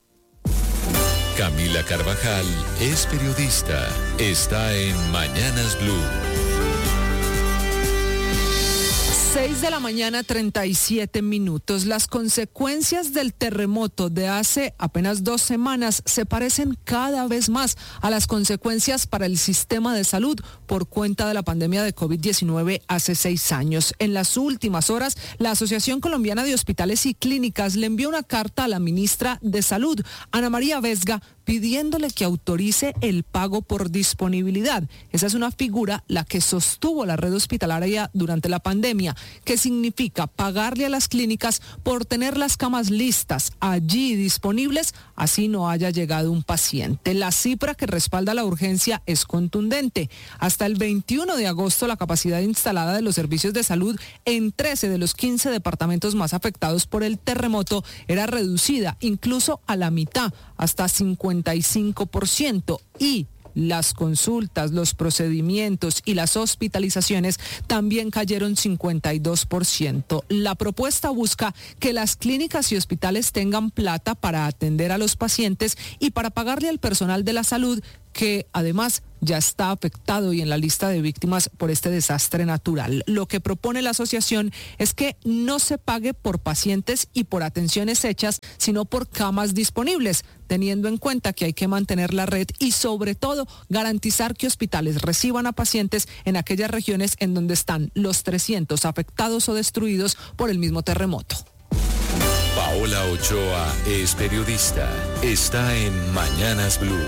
Camila Carvajal es periodista. Está en Mañanas Blue. seis de la mañana, treinta y siete minutos. Las consecuencias del terremoto de hace apenas dos semanas se parecen cada vez más a las consecuencias para el sistema de salud por cuenta de la pandemia de COVID diecinueve hace seis años. En las últimas horas, la Asociación Colombiana de Hospitales y Clínicas le envió una carta a la ministra de Salud, Ana María Vesga, pidiéndole que autorice el pago por disponibilidad. Esa es una figura la que sostuvo la red hospitalaria durante la pandemia, que significa pagarle a las clínicas por tener las camas listas allí disponibles, así no haya llegado un paciente. La cifra que respalda la urgencia es contundente. Hasta el veintiuno de agosto, la capacidad instalada de los servicios de salud en trece de los quince departamentos más afectados por el terremoto era reducida incluso a la mitad, hasta cincuenta y cinco por ciento, y las consultas, los procedimientos y las hospitalizaciones también cayeron cincuenta y dos por ciento. La propuesta busca que las clínicas y hospitales tengan plata para atender a los pacientes y para pagarle al personal de la salud, que además ya está afectado y en la lista de víctimas por este desastre natural. Lo que propone la asociación es que no se pague por pacientes y por atenciones hechas, sino por camas disponibles, teniendo en cuenta que hay que mantener la red y sobre todo garantizar que hospitales reciban a pacientes en aquellas regiones en donde están los trescientos afectados o destruidos por el mismo terremoto. Paola Ochoa es periodista. Está en Mañanas Blue.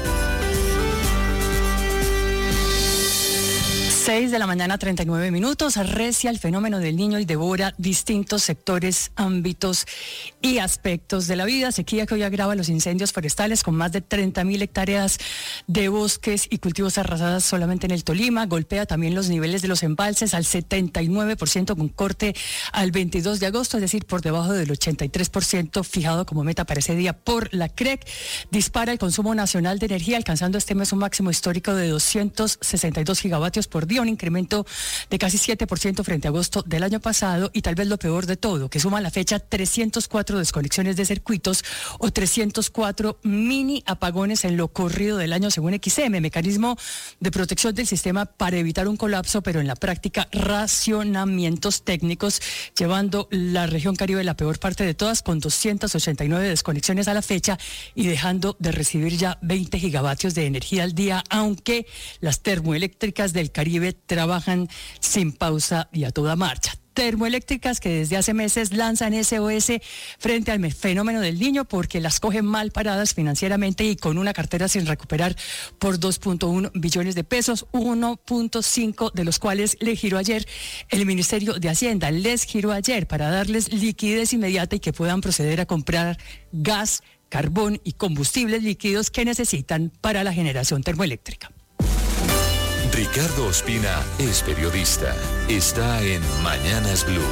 seis de la mañana, treinta y nueve minutos. Arrecia el fenómeno del Niño y devora distintos sectores, ámbitos y aspectos de la vida. Sequía que hoy agrava los incendios forestales con más de treinta mil hectáreas de bosques y cultivos arrasadas solamente en el Tolima. Golpea también los niveles de los embalses al setenta y nueve por ciento con corte al veintidós de agosto, es decir, por debajo del ochenta y tres por ciento fijado como meta para ese día por la C R E C. Dispara el consumo nacional de energía, alcanzando este mes un máximo histórico de doscientos sesenta y dos gigavatios por día, un incremento de casi siete por ciento frente a agosto del año pasado, y tal vez lo peor de todo, que suma a la fecha trescientas cuatro desconexiones de circuitos o trescientos cuatro mini apagones en lo corrido del año según X M, mecanismo de protección del sistema para evitar un colapso, pero en la práctica racionamientos técnicos, llevando la región Caribe la peor parte de todas, con doscientas ochenta y nueve desconexiones a la fecha y dejando de recibir ya veinte gigavatios de energía al día, aunque las termoeléctricas del Caribe trabajan sin pausa y a toda marcha. Termoeléctricas que desde hace meses lanzan S O S frente al fenómeno del Niño porque las cogen mal paradas financieramente y con una cartera sin recuperar por dos punto uno billones de pesos, uno punto cinco de los cuales le giró ayer el Ministerio de Hacienda, les giró ayer para darles liquidez inmediata y que puedan proceder a comprar gas, carbón y combustibles líquidos que necesitan para la generación termoeléctrica. Ricardo Ospina es periodista. Está en Mañanas Blue.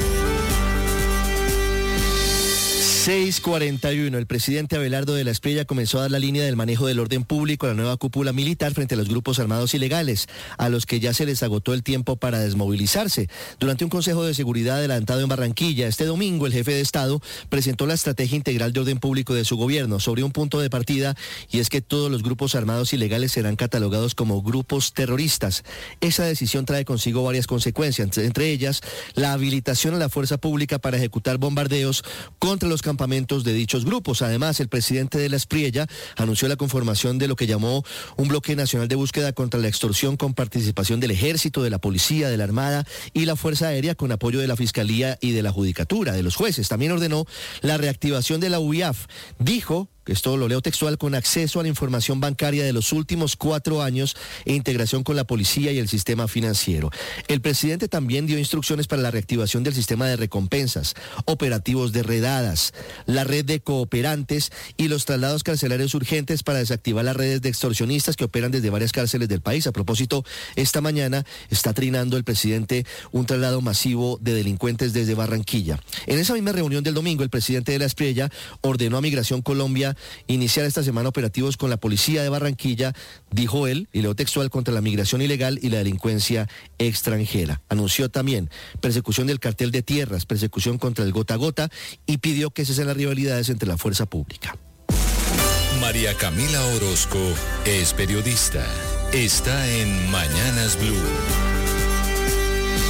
seis cuarenta y uno. El presidente Abelardo de la Espriella comenzó a dar la línea del manejo del orden público a la nueva cúpula militar frente a los grupos armados ilegales, a los que ya se les agotó el tiempo para desmovilizarse. Durante un consejo de seguridad adelantado en Barranquilla, este domingo el jefe de Estado presentó la estrategia integral de orden público de su gobierno sobre un punto de partida, y es que todos los grupos armados ilegales serán catalogados como grupos terroristas. Esa decisión trae consigo varias consecuencias, entre ellas la habilitación a la fuerza pública para ejecutar bombardeos contra los campamentos de dichos grupos. Además, el presidente de la Espriella anunció la conformación de lo que llamó un bloque nacional de búsqueda contra la extorsión con participación del Ejército, de la Policía, de la Armada y la Fuerza Aérea, con apoyo de la Fiscalía y de la Judicatura, de los jueces. También ordenó la reactivación de la U I A F. Dijo que esto lo leo textual, con acceso a la información bancaria de los últimos cuatro años e integración con la policía y el sistema financiero. El presidente también dio instrucciones para la reactivación del sistema de recompensas, operativos de redadas, la red de cooperantes y los traslados carcelarios urgentes para desactivar las redes de extorsionistas que operan desde varias cárceles del país. A propósito, esta mañana está trinando el presidente un traslado masivo de delincuentes desde Barranquilla. En esa misma reunión del domingo, el presidente de la Espriella ordenó a Migración Colombia iniciar esta semana operativos con la policía de Barranquilla, dijo él, y leo textual, contra la migración ilegal y la delincuencia extranjera. Anunció también persecución del cartel de tierras, persecución contra el gota a gota, y pidió que cesen las rivalidades entre la fuerza pública. María Camila Orozco es periodista. Está en Mañanas Blue.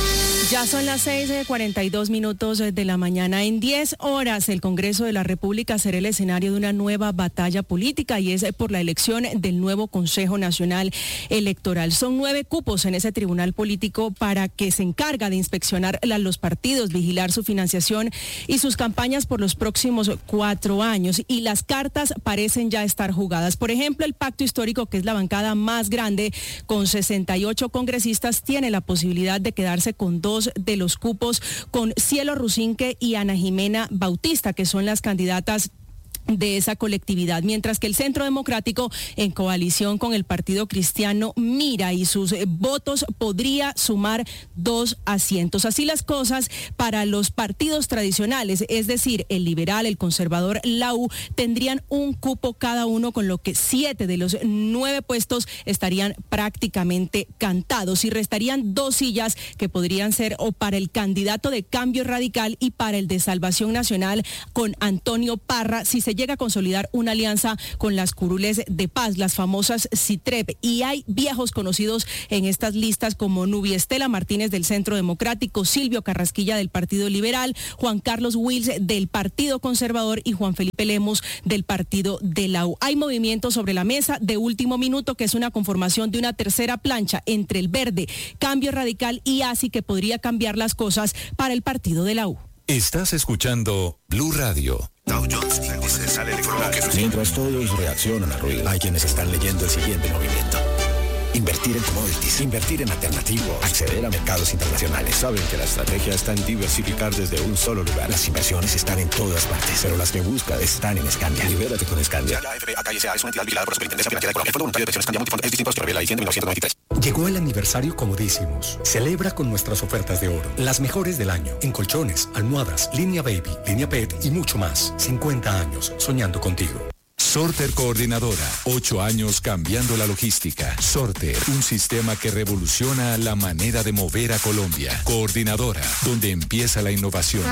Ya son las seis cuarenta y dos minutos de la mañana. En diez horas el Congreso de la República será el escenario de una nueva batalla política y es por la elección del nuevo Consejo Nacional Electoral. Son nueve cupos en ese tribunal político para que se encarga de inspeccionar a los partidos, vigilar su financiación y sus campañas por los próximos cuatro años. Y las cartas parecen ya estar jugadas. Por ejemplo, el Pacto Histórico, que es la bancada más grande con sesenta y ocho congresistas, tiene la posibilidad de quedarse con dos de los cupos, con Cielo Rusinque y Ana Jimena Bautista, que son las candidatas de esa colectividad, mientras que el Centro Democrático, en coalición con el Partido Cristiano Mira y sus eh, votos, podría sumar dos asientos. Así las cosas para los partidos tradicionales, es decir, el liberal, el conservador, la U, tendrían un cupo cada uno, con lo que siete de los nueve puestos estarían prácticamente cantados y restarían dos sillas que podrían ser o para el candidato de Cambio Radical y para el de Salvación Nacional con Antonio Parra, si se llega a consolidar una alianza con las curules de paz, las famosas CITREP. Y hay viejos conocidos en estas listas como Nubia Estela Martínez del Centro Democrático, Silvio Carrasquilla del Partido Liberal, Juan Carlos Wills del Partido Conservador y Juan Felipe Lemos del Partido de la U. Hay movimientos sobre la mesa de último minuto, que es una conformación de una tercera plancha entre el Verde, Cambio Radical y ASI, que podría cambiar las cosas para el Partido de la U. Estás escuchando Blue Radio. Dow Jones Índice sale de colocación. Mientras todos reaccionan al ruido, hay quienes están leyendo el siguiente movimiento. Invertir en commodities, invertir en alternativos, acceder a mercados internacionales. Saben que la estrategia está en diversificar desde un solo lugar. Las inversiones están en todas partes, pero las que buscas están en Scandia. Libérate con Scandia. La F A K S A es una entidad vigilada por la Superintendencia Financiera de Colombia. El Fondo Voluntario de Pensiones Scandia Multifondo es distinto a revela diciembre de mil novecientos noventa y tres. Llegó el aniversario Comodísimos. Celebra con nuestras ofertas de oro, las mejores del año, en colchones, almohadas, línea baby, línea pet y mucho más. cincuenta años soñando contigo. Sorter Coordinadora, ocho años cambiando la logística. Sorter, un sistema que revoluciona la manera de mover a Colombia. Coordinadora, donde empieza la innovación.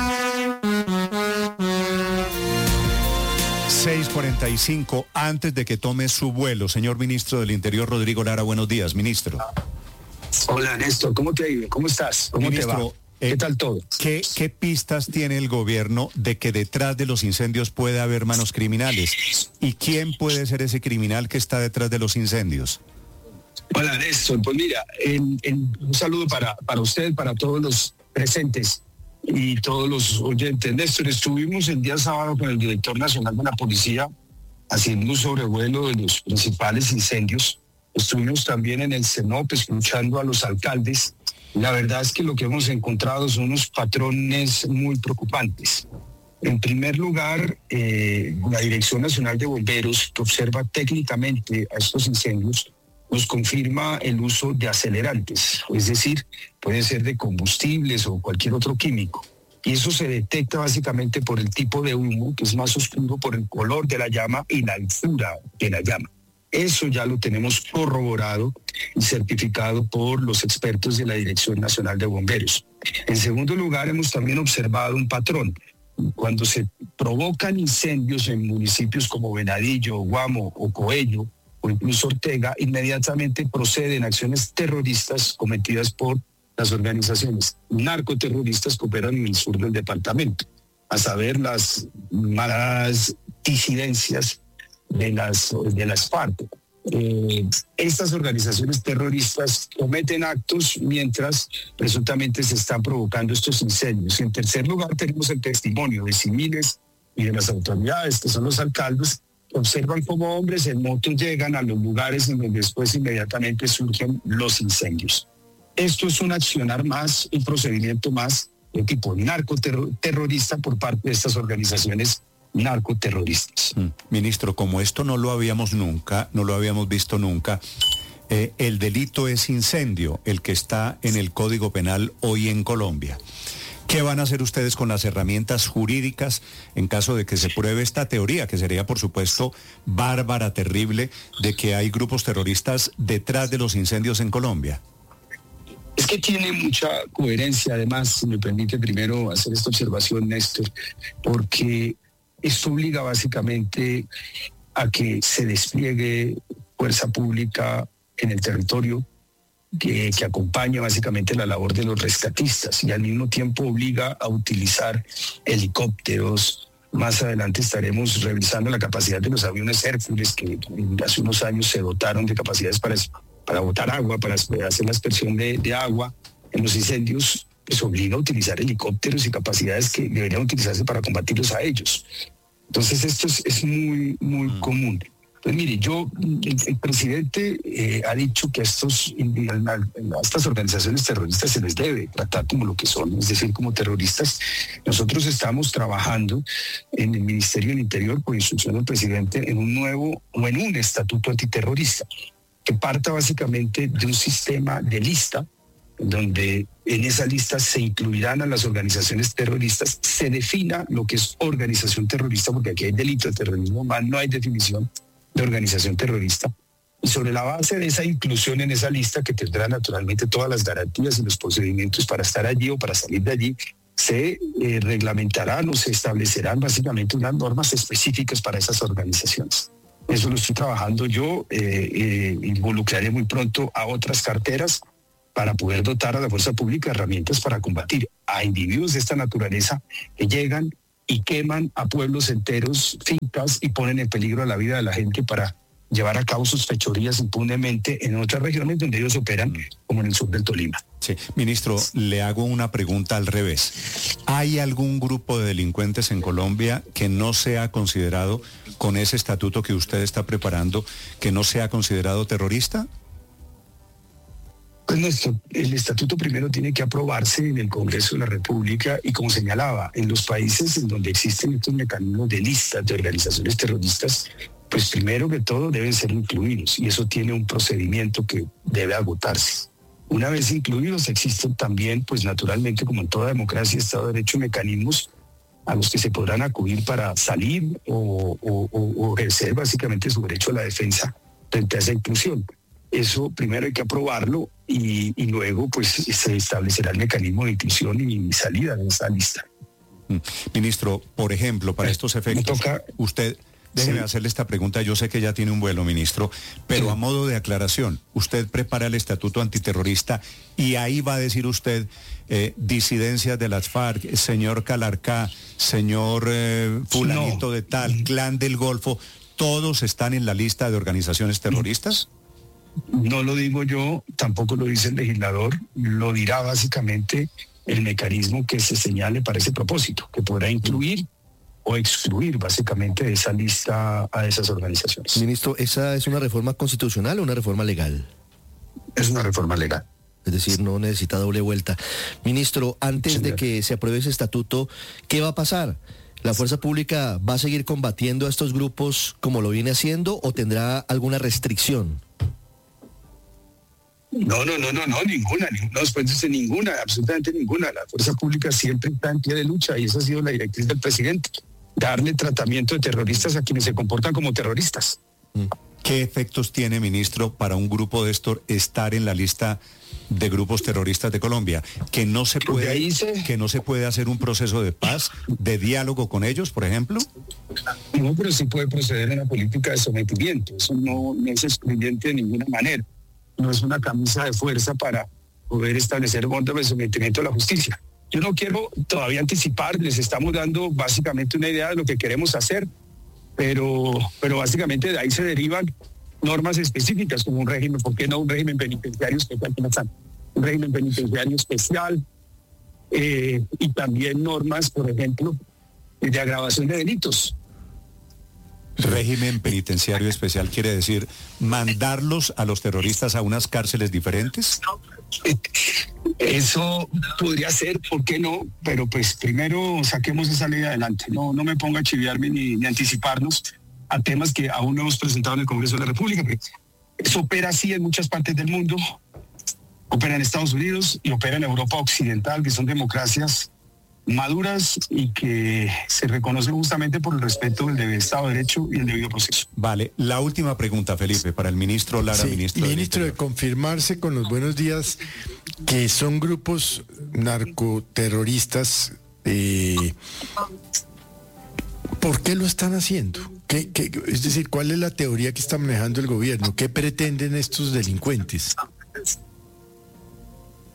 seis cuarenta y cinco, antes de que tome su vuelo, señor ministro del Interior, Rodrigo Lara, buenos días, ministro. Hola, Néstor, ¿cómo te ha ido? ¿Cómo estás? ¿Cómo ministro, te va? ¿Qué eh, tal todo? ¿qué, ¿Qué pistas tiene el gobierno de que detrás de los incendios puede haber manos criminales? ¿Y quién puede ser ese criminal que está detrás de los incendios? Hola, Néstor. Pues mira, en, en, un saludo para, para usted, para todos los presentes y todos los oyentes. Néstor, estuvimos el día sábado con el director nacional de la policía haciendo un sobrevuelo de los principales incendios. Estuvimos también en el CENOP escuchando a los alcaldes. La verdad es que lo que hemos encontrado son unos patrones muy preocupantes. En primer lugar, eh, la Dirección Nacional de Bomberos, que observa técnicamente a estos incendios, nos confirma el uso de acelerantes, es decir, pueden ser de combustibles o cualquier otro químico. Y eso se detecta básicamente por el tipo de humo, que es más oscuro, por el color de la llama y la altura de la llama. Eso ya lo tenemos corroborado y certificado por los expertos de la Dirección Nacional de Bomberos. En segundo lugar, hemos también observado un patrón. Cuando se provocan incendios en municipios como Venadillo, Guamo o Coello, o incluso Ortega, inmediatamente proceden acciones terroristas cometidas por las organizaciones narcoterroristas que operan en el sur del departamento, a saber, las malas disidencias de las, de las FARC. Eh, estas organizaciones terroristas cometen actos mientras presuntamente se están provocando estos incendios. Y en tercer lugar tenemos el testimonio de civiles y de las autoridades, que son los alcaldes, que observan cómo hombres en moto llegan a los lugares en donde después inmediatamente surgen los incendios. Esto es un accionar más, un procedimiento más de tipo narcoterrorista por parte de estas organizaciones narcoterroristas. Mm. Ministro, como esto no lo habíamos nunca, no lo habíamos visto nunca, eh, el delito es incendio, el que está en el Código Penal hoy en Colombia. ¿Qué van a hacer ustedes con las herramientas jurídicas en caso de que se pruebe esta teoría, que sería, por supuesto, bárbara, terrible, de que hay grupos terroristas detrás de los incendios en Colombia? Es que tiene mucha coherencia, además, si me permite primero hacer esta observación, Néstor, porque esto obliga básicamente a que se despliegue fuerza pública en el territorio, que, que acompaña básicamente la labor de los rescatistas y al mismo tiempo obliga a utilizar helicópteros. Más adelante estaremos revisando la capacidad de los aviones Hércules, que hace unos años se dotaron de capacidades para, para botar agua, para hacer la aspersión de, de agua en los incendios. Pues obliga a utilizar helicópteros y capacidades que deberían utilizarse para combatirlos a ellos. Entonces esto es, es muy, muy mm. común. Pues mire, yo, el, el presidente eh, ha dicho que a, estos, a estas organizaciones terroristas se les debe tratar como lo que son, es decir, como terroristas. Nosotros estamos trabajando en el Ministerio del Interior, por instrucción del presidente, en un nuevo o en un estatuto antiterrorista, que parta básicamente de un sistema de lista, donde en esa lista se incluirán a las organizaciones terroristas, se defina lo que es organización terrorista, porque aquí hay delito de terrorismo, más no hay definición de organización terrorista, y sobre la base de esa inclusión en esa lista, que tendrá naturalmente todas las garantías y los procedimientos para estar allí o para salir de allí, se eh, reglamentarán o se establecerán básicamente unas normas específicas para esas organizaciones. Eso lo estoy trabajando yo, eh, eh, involucraré muy pronto a otras carteras para poder dotar a la fuerza pública de herramientas para combatir a individuos de esta naturaleza que llegan y queman a pueblos enteros, fincas, y ponen en peligro la vida de la gente para llevar a cabo sus fechorías impunemente en otras regiones donde ellos operan, como en el sur del Tolima. Sí, ministro, le hago una pregunta al revés. ¿Hay algún grupo de delincuentes en Colombia que no sea considerado, con ese estatuto que usted está preparando, que no sea considerado terrorista? Pues nuestro, el estatuto primero tiene que aprobarse en el Congreso de la República y, como señalaba, en los países en donde existen estos mecanismos de listas de organizaciones terroristas, pues primero que todo deben ser incluidos y eso tiene un procedimiento que debe agotarse. Una vez incluidos existen también, pues naturalmente, como en toda democracia y Estado de Derecho, mecanismos a los que se podrán acudir para salir o, o, o ejercer básicamente su derecho a la defensa frente a esa inclusión. Eso primero hay que aprobarlo y, y luego pues se establecerá el mecanismo de inclusión y salida de esa lista. Ministro, por ejemplo, para estos efectos, toca, usted, déjeme sí. hacerle esta pregunta, yo sé que ya tiene un vuelo, ministro, pero sí. a modo de aclaración, usted prepara el estatuto antiterrorista y ahí va a decir usted eh, disidencias de las FARC, señor Calarcá, señor eh, fulanito no. de tal, clan del Golfo, ¿todos están en la lista de organizaciones terroristas? No lo digo yo, tampoco lo dice el legislador, lo dirá básicamente el mecanismo que se señale para ese propósito, que podrá incluir o excluir básicamente de esa lista a esas organizaciones. Ministro, ¿esa es una reforma constitucional o una reforma legal? Es una reforma legal. Es decir, no necesita doble vuelta. Ministro, antes Señor. de que se apruebe ese estatuto, ¿qué va a pasar? ¿La fuerza pública va a seguir combatiendo a estos grupos como lo viene haciendo o tendrá alguna restricción? No, no, no, no, no, ninguna, no, después dice ninguna, absolutamente ninguna. La fuerza pública siempre está en pie de lucha y esa ha sido la directriz del presidente, darle tratamiento de terroristas a quienes se comportan como terroristas. ¿Qué efectos tiene, ministro, para un grupo de estos estar en la lista de grupos terroristas de Colombia? ¿Que no se puede, se... que no se puede hacer un proceso de paz, de diálogo con ellos, por ejemplo? No, pero sí puede proceder en la política de sometimiento, eso no, no es excluyente de ninguna manera. No es una camisa de fuerza para poder establecer orden de sometimiento a la justicia. Yo no quiero todavía anticipar, les estamos dando básicamente una idea de lo que queremos hacer, pero, pero básicamente de ahí se derivan normas específicas como un régimen, ¿por qué no un régimen penitenciario especial? Un régimen penitenciario especial eh, y también normas, por ejemplo, de agravación de delitos. ¿Régimen penitenciario especial quiere decir mandarlos a los terroristas a unas cárceles diferentes? Eso podría ser, ¿por qué no? Pero pues primero saquemos esa ley adelante. No, no me ponga a chiviarme ni, ni anticiparnos a temas que aún no hemos presentado en el Congreso de la República. Eso opera así en muchas partes del mundo. Opera en Estados Unidos y opera en Europa Occidental, que son democracias maduras y que se reconocen justamente por el respeto del debido Estado de Derecho y el debido proceso. Vale, la última pregunta, Felipe, para el ministro Lara, sí, ministro. Ministro, de confirmarse con los buenos días que son grupos narcoterroristas, eh, ¿por qué lo están haciendo? ¿Qué, qué, es decir, ¿cuál es la teoría que está manejando el gobierno? ¿Qué pretenden estos delincuentes?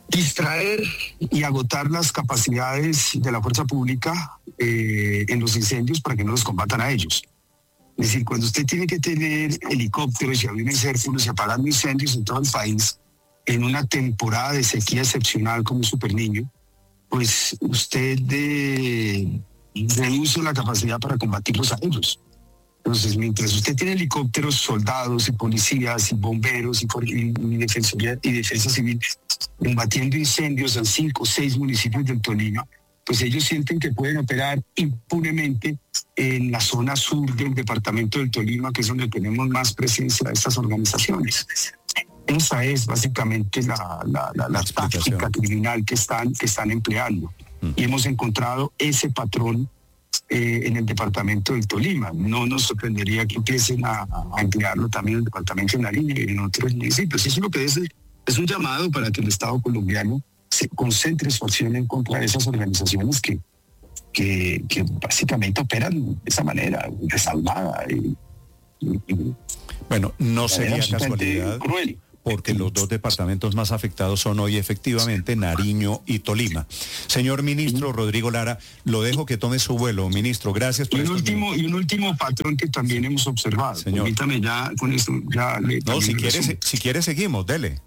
distraer y agotar las capacidades de la fuerza pública eh, en los incendios para que no los combatan a ellos. Es decir, cuando usted tiene que tener helicópteros y aviones Hércules y apagando incendios en todo el país en una temporada de sequía excepcional como Super Niño, pues usted eh, reduce la capacidad para combatirlos a ellos. Entonces, mientras usted tiene helicópteros, soldados y policías y bomberos y, y, y, defensoría, y defensa civil combatiendo incendios en cinco o seis municipios del Tolima, pues ellos sienten que pueden operar impunemente en la zona sur del departamento del Tolima, que es donde tenemos más presencia de estas organizaciones. Esa es básicamente la, la, la, la táctica criminal que están, que están empleando. Mm. Y hemos encontrado ese patrón Eh, en el departamento del Tolima. No nos sorprendería que empiecen a, a emplearlo también en el departamento de Nariño y en otros municipios. Eso es lo que es, es un llamado para que el Estado colombiano se concentre su acción en contra de esas organizaciones que, que, que básicamente operan de esa manera, desalmada. Y, y, y bueno, no sería casualidad, cruel, porque los dos departamentos más afectados son hoy efectivamente Nariño y Tolima. Señor ministro Rodrigo Lara, lo dejo que tome su vuelo. Ministro, gracias por y un último minutos. Y un último patrón que también hemos observado. Señor. Permítame ya con esto. Ya le, no, si quiere, si quiere seguimos, dele.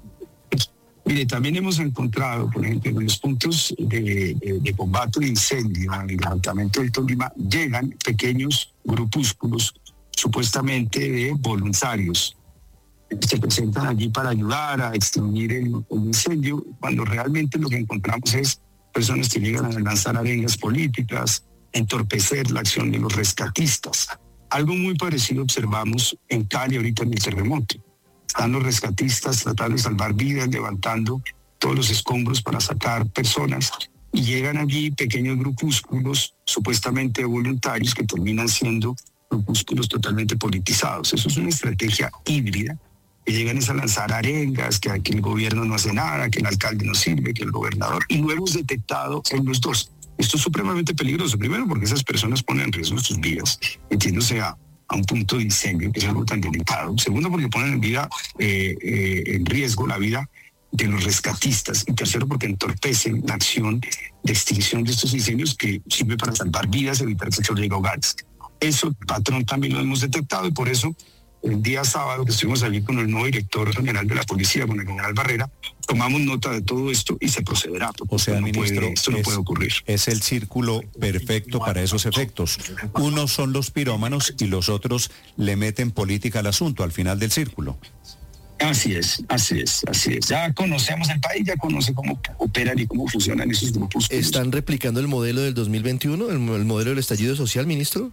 Mire, también hemos encontrado, por ejemplo, en los puntos de, de, de combate de incendio en el departamento del Tolima, llegan pequeños grupúsculos supuestamente de voluntarios. Se presentan allí para ayudar a extinguir el, el incendio, cuando realmente lo que encontramos es personas que llegan a lanzar arengas políticas, entorpecer la acción de los rescatistas. Algo muy parecido observamos en Cali ahorita en el terremoto. Están los rescatistas tratando de salvar vidas, levantando todos los escombros para sacar personas, y llegan allí pequeños grupúsculos supuestamente voluntarios que terminan siendo grupúsculos totalmente politizados. Eso es una estrategia híbrida, que llegan a lanzar arengas, que aquí el gobierno no hace nada, que el alcalde no sirve, que el gobernador, y lo hemos detectado en los dos. Esto es supremamente peligroso, primero porque esas personas ponen en riesgo sus vidas, metiéndose a, a un punto de incendio, que es algo tan delicado. Segundo, porque ponen en, vida, eh, eh, en riesgo la vida de los rescatistas. Y tercero, porque entorpecen la acción de extinción de estos incendios, que sirve para salvar vidas, evitar que se llegue a hogares. Eso, patrón, también lo hemos detectado, y por eso el día sábado que estuvimos allí con el nuevo director general de la policía, con el general Barrera, tomamos nota de todo esto y se procederá. O sea, no ministro, puede, esto no es, puede ocurrir. Es el círculo perfecto para esos efectos. Unos son los pirómanos y los otros le meten política al asunto al final del círculo. Así es, así es, así es. Ya conocemos el país, ya conoce cómo operan y cómo funcionan esos grupos. ¿Están replicando el modelo del dos mil veintiuno, el, el modelo del estallido social, ministro?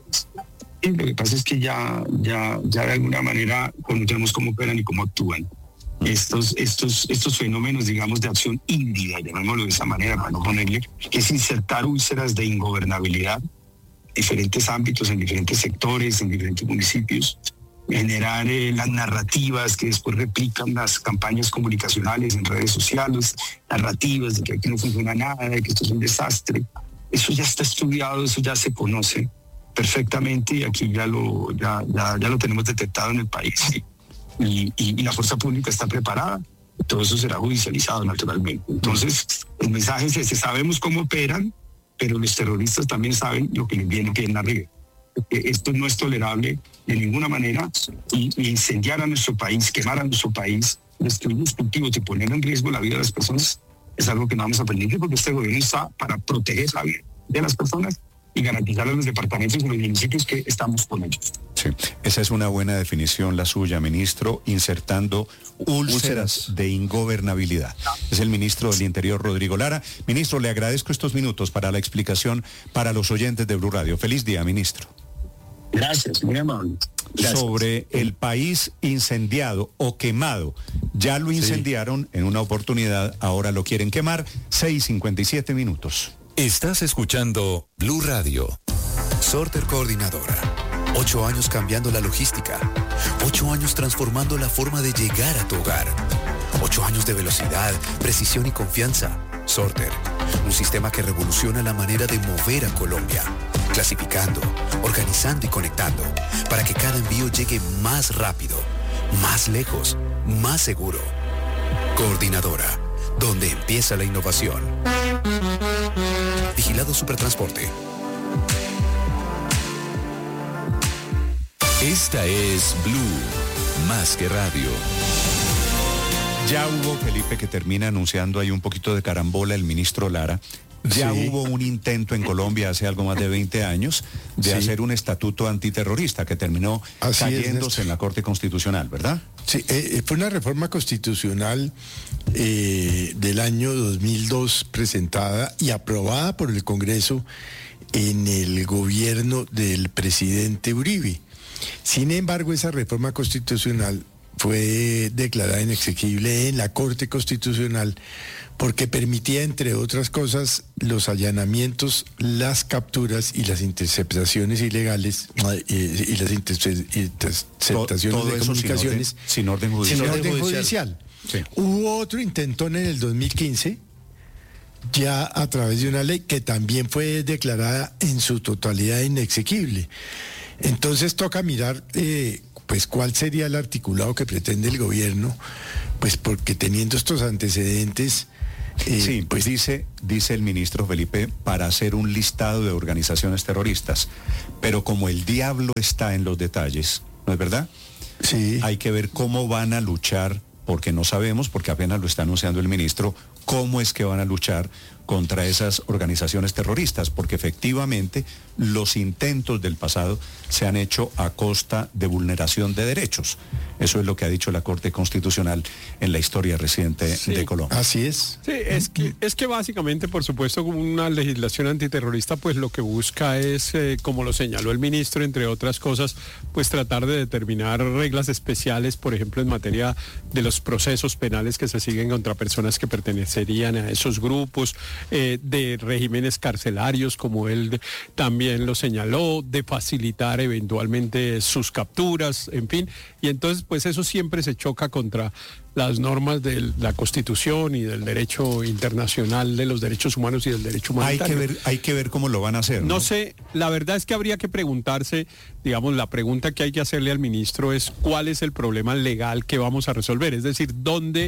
Lo que pasa es que ya, ya, ya de alguna manera conocemos cómo operan y cómo actúan. Estos, estos, estos fenómenos, digamos, de acción híbrida, llamémoslo de esa manera para no ponerle, que es insertar úlceras de ingobernabilidad en diferentes ámbitos, en diferentes sectores, en diferentes municipios, generar eh, las narrativas que después replican las campañas comunicacionales en redes sociales, narrativas de que aquí no funciona nada, de que esto es un desastre. Eso ya está estudiado, eso ya se conoce perfectamente, y aquí ya lo, ya, ya, ya lo tenemos detectado en el país, y, y, y la fuerza pública está preparada. Todo eso será judicializado naturalmente. Entonces, el mensaje es ese: sabemos cómo operan, pero los terroristas también saben lo que les viene bien arriba. Esto no es tolerable de ninguna manera, y, y incendiar a nuestro país, quemar a nuestro país, destruir los cultivos y poner en riesgo la vida de las personas es algo que no vamos a permitir, porque este gobierno está para proteger la vida de las personas y garantizar a los departamentos y los municipios que estamos con ellos. Sí, esa es una buena definición la suya, ministro, insertando úlceras de ingobernabilidad. Es el ministro del Interior, Rodrigo Lara. Ministro, le agradezco estos minutos para la explicación para los oyentes de Blue Radio. Feliz día, ministro. Gracias, muy amable. Gracias. Sobre el país incendiado o quemado. Ya lo incendiaron sí. en una oportunidad, ahora lo quieren quemar. seis cincuenta y siete minutos. Estás escuchando Blue Radio. Sorter Coordinadora. Ocho años cambiando la logística. Ocho años transformando la forma de llegar a tu hogar. Ocho años de velocidad, precisión y confianza. Sorter, un sistema que revoluciona la manera de mover a Colombia. Clasificando, organizando y conectando, para que cada envío llegue más rápido, más lejos, más seguro. Coordinadora, donde empieza la innovación. Vigilado Supertransporte. Esta es Blue, más que radio. Ya hubo, Felipe, que termina anunciando ahí un poquito de carambola el ministro Lara. Ya sí. Hubo un intento en Colombia hace algo más de veinte años de sí. hacer un estatuto antiterrorista que terminó Así cayéndose es, en la Corte Constitucional, ¿verdad? Sí, eh, fue una reforma constitucional eh, del año dos mil dos presentada y aprobada por el Congreso en el gobierno del presidente Uribe. Sin embargo, esa reforma constitucional fue declarada inexequible en la Corte Constitucional porque permitía, entre otras cosas, los allanamientos, las capturas y las interceptaciones ilegales eh, y las interceptaciones todo, todo de comunicaciones sin orden, sin orden judicial. Sin orden judicial. Sí. Hubo otro intentón en el dos mil quince, ya a través de una ley que también fue declarada en su totalidad inexequible. Entonces toca mirar eh, pues cuál sería el articulado que pretende el gobierno, pues porque teniendo estos antecedentes... Eh, sí, pues dice, dice el ministro Felipe, para hacer un listado de organizaciones terroristas, pero como el diablo está en los detalles, ¿no es verdad? Sí. Hay que ver cómo van a luchar, porque no sabemos, porque apenas lo está anunciando el ministro, cómo es que van a luchar contra esas organizaciones terroristas, porque efectivamente los intentos del pasado se han hecho a costa de vulneración de derechos. Eso es lo que ha dicho la Corte Constitucional en la historia reciente sí, de Colombia. Así es. Sí, es que, es que básicamente, por supuesto, una legislación antiterrorista, pues lo que busca es, eh, como lo señaló el ministro, entre otras cosas, pues tratar de determinar reglas especiales, por ejemplo, en materia de los procesos penales que se siguen contra personas que pertenecerían a esos grupos, Eh, de regímenes carcelarios, como él también lo señaló, de facilitar eventualmente sus capturas, en fin, y entonces pues eso siempre se choca contra las normas de la Constitución y del derecho internacional de los derechos humanos y del derecho humanitario. Hay que ver, hay que ver cómo lo van a hacer, ¿no? No sé, la verdad es que habría que preguntarse, digamos, la pregunta que hay que hacerle al ministro es cuál es el problema legal que vamos a resolver, es decir, dónde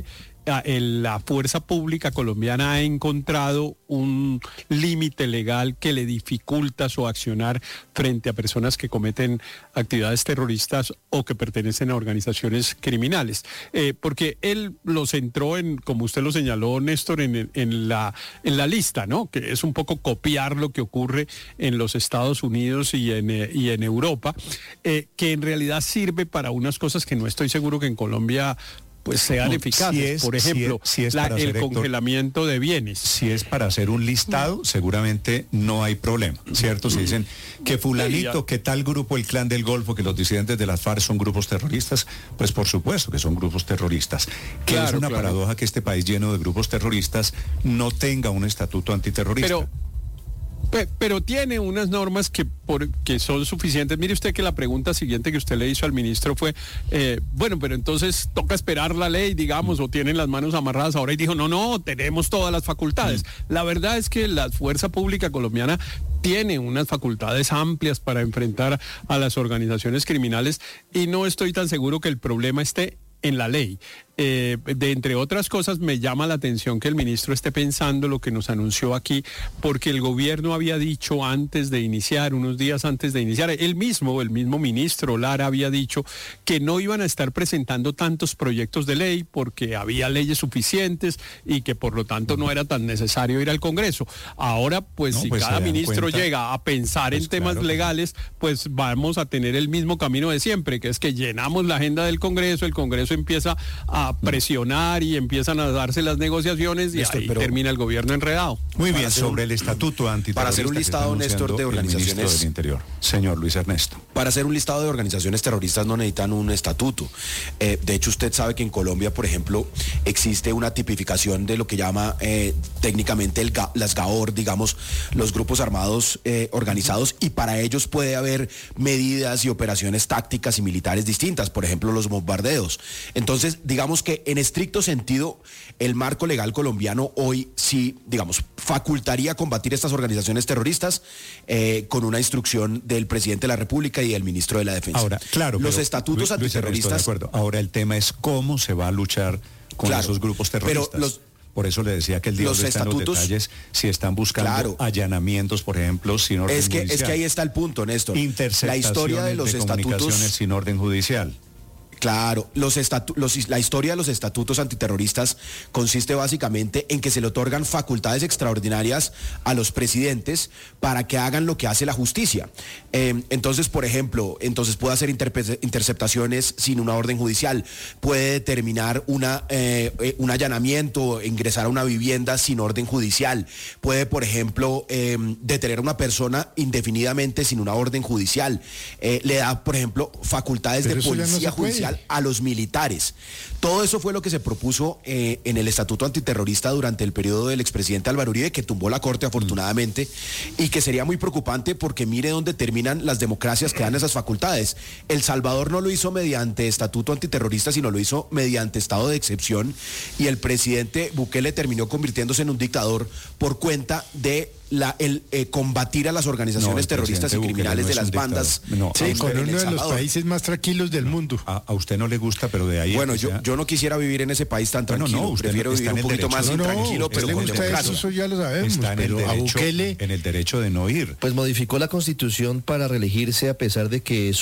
la fuerza pública colombiana ha encontrado un límite legal que le dificulta su accionar frente a personas que cometen actividades terroristas o que pertenecen a organizaciones criminales. Eh, porque él los entró en, como usted lo señaló, Néstor, en, en, la, en la lista, ¿no? Que es un poco copiar lo que ocurre en los Estados Unidos y en, eh, y en Europa, eh, que en realidad sirve para unas cosas que no estoy seguro que en Colombia pues sean eficaces, si es, por ejemplo, si es, si es la, el hacer, congelamiento Héctor, de bienes. Si es para hacer un listado, seguramente no hay problema, ¿cierto? Si dicen que fulanito, que tal grupo, el Clan del Golfo, que los disidentes de las FARC son grupos terroristas, pues por supuesto que son grupos terroristas. Que claro, es una claro. paradoja que este país lleno de grupos terroristas no tenga un estatuto antiterrorista. Pero, pero tiene unas normas que, por, que son suficientes. Mire usted que la pregunta siguiente que usted le hizo al ministro fue, eh, bueno, pero entonces toca esperar la ley, digamos, mm. o tienen las manos amarradas ahora, y dijo, no, no, tenemos todas las facultades. Mm. La verdad es que la fuerza pública colombiana tiene unas facultades amplias para enfrentar a las organizaciones criminales y no estoy tan seguro que el problema esté en la ley. Eh, de entre otras cosas, me llama la atención que el ministro esté pensando lo que nos anunció aquí, porque el gobierno había dicho antes de iniciar, unos días antes de iniciar, él mismo, el mismo ministro Lara había dicho que no iban a estar presentando tantos proyectos de ley porque había leyes suficientes y que por lo tanto no era tan necesario ir al Congreso. Ahora, pues no, si pues cada ministro cuenta, llega a pensar pues en temas claro, legales, pues vamos a tener el mismo camino de siempre, que es que llenamos la agenda del Congreso, el Congreso empieza a presionar y empiezan a darse las negociaciones y Néstor, ahí termina el gobierno enredado. Muy bien, sobre un, el estatuto antiterrorista. Para hacer un listado, Néstor, de organizaciones del Interior. Señor Luis Ernesto. Para hacer un listado de organizaciones terroristas no necesitan un estatuto. Eh, de hecho, usted sabe que en Colombia, por ejemplo, existe una tipificación de lo que llama eh, técnicamente el, las GAOR, digamos, los grupos armados eh, organizados, y para ellos puede haber medidas y operaciones tácticas y militares distintas, por ejemplo, los bombardeos. Entonces, digamos que en estricto sentido, el marco legal colombiano hoy sí, digamos, facultaría combatir estas organizaciones terroristas eh, con una instrucción del presidente de la República y del ministro de la Defensa. Ahora, claro, los estatutos Luis, antiterroristas... Luis, de acuerdo. Ahora el tema es cómo se va a luchar con claro, esos grupos terroristas. Pero los, Por eso le decía que el diablo los está en los detalles, si están buscando claro, allanamientos, por ejemplo, sin orden es que, judicial. Es que ahí está el punto, Néstor. Interceptaciones la historia de los de estatutos comunicaciones sin orden judicial. Claro, los estatu los, la historia de los estatutos antiterroristas consiste básicamente en que se le otorgan facultades extraordinarias a los presidentes para que hagan lo que hace la justicia. Eh, entonces, por ejemplo, entonces puede hacer interceptaciones sin una orden judicial, puede determinar una, eh, un allanamiento, ingresar a una vivienda sin orden judicial, puede, por ejemplo, eh, detener a una persona indefinidamente sin una orden judicial, eh, le da, por ejemplo, facultades Pero de policía no judicial a los militares. Todo eso fue lo que se propuso eh, en el estatuto antiterrorista durante el periodo del expresidente Álvaro Uribe, que tumbó la Corte afortunadamente, mm. y que sería muy preocupante porque mire dónde terminan las democracias que dan esas facultades. El Salvador no lo hizo mediante estatuto antiterrorista, sino lo hizo mediante estado de excepción, y el presidente Bukele terminó convirtiéndose en un dictador por cuenta de La, el eh, combatir a las organizaciones no, terroristas y criminales no de las bandas. No, sí, con uno de los países más tranquilos del no, mundo. A, a usted no le gusta, pero de ahí... Bueno, yo, yo no quisiera vivir en ese país tan tranquilo. Bueno, no, usted prefiero vivir un poquito más no, no, intranquilo, pero con democracia. Eso ya lo sabemos. Está en, pero el derecho, a Bukele... en el derecho de no ir. Pues modificó la Constitución para reelegirse a pesar de que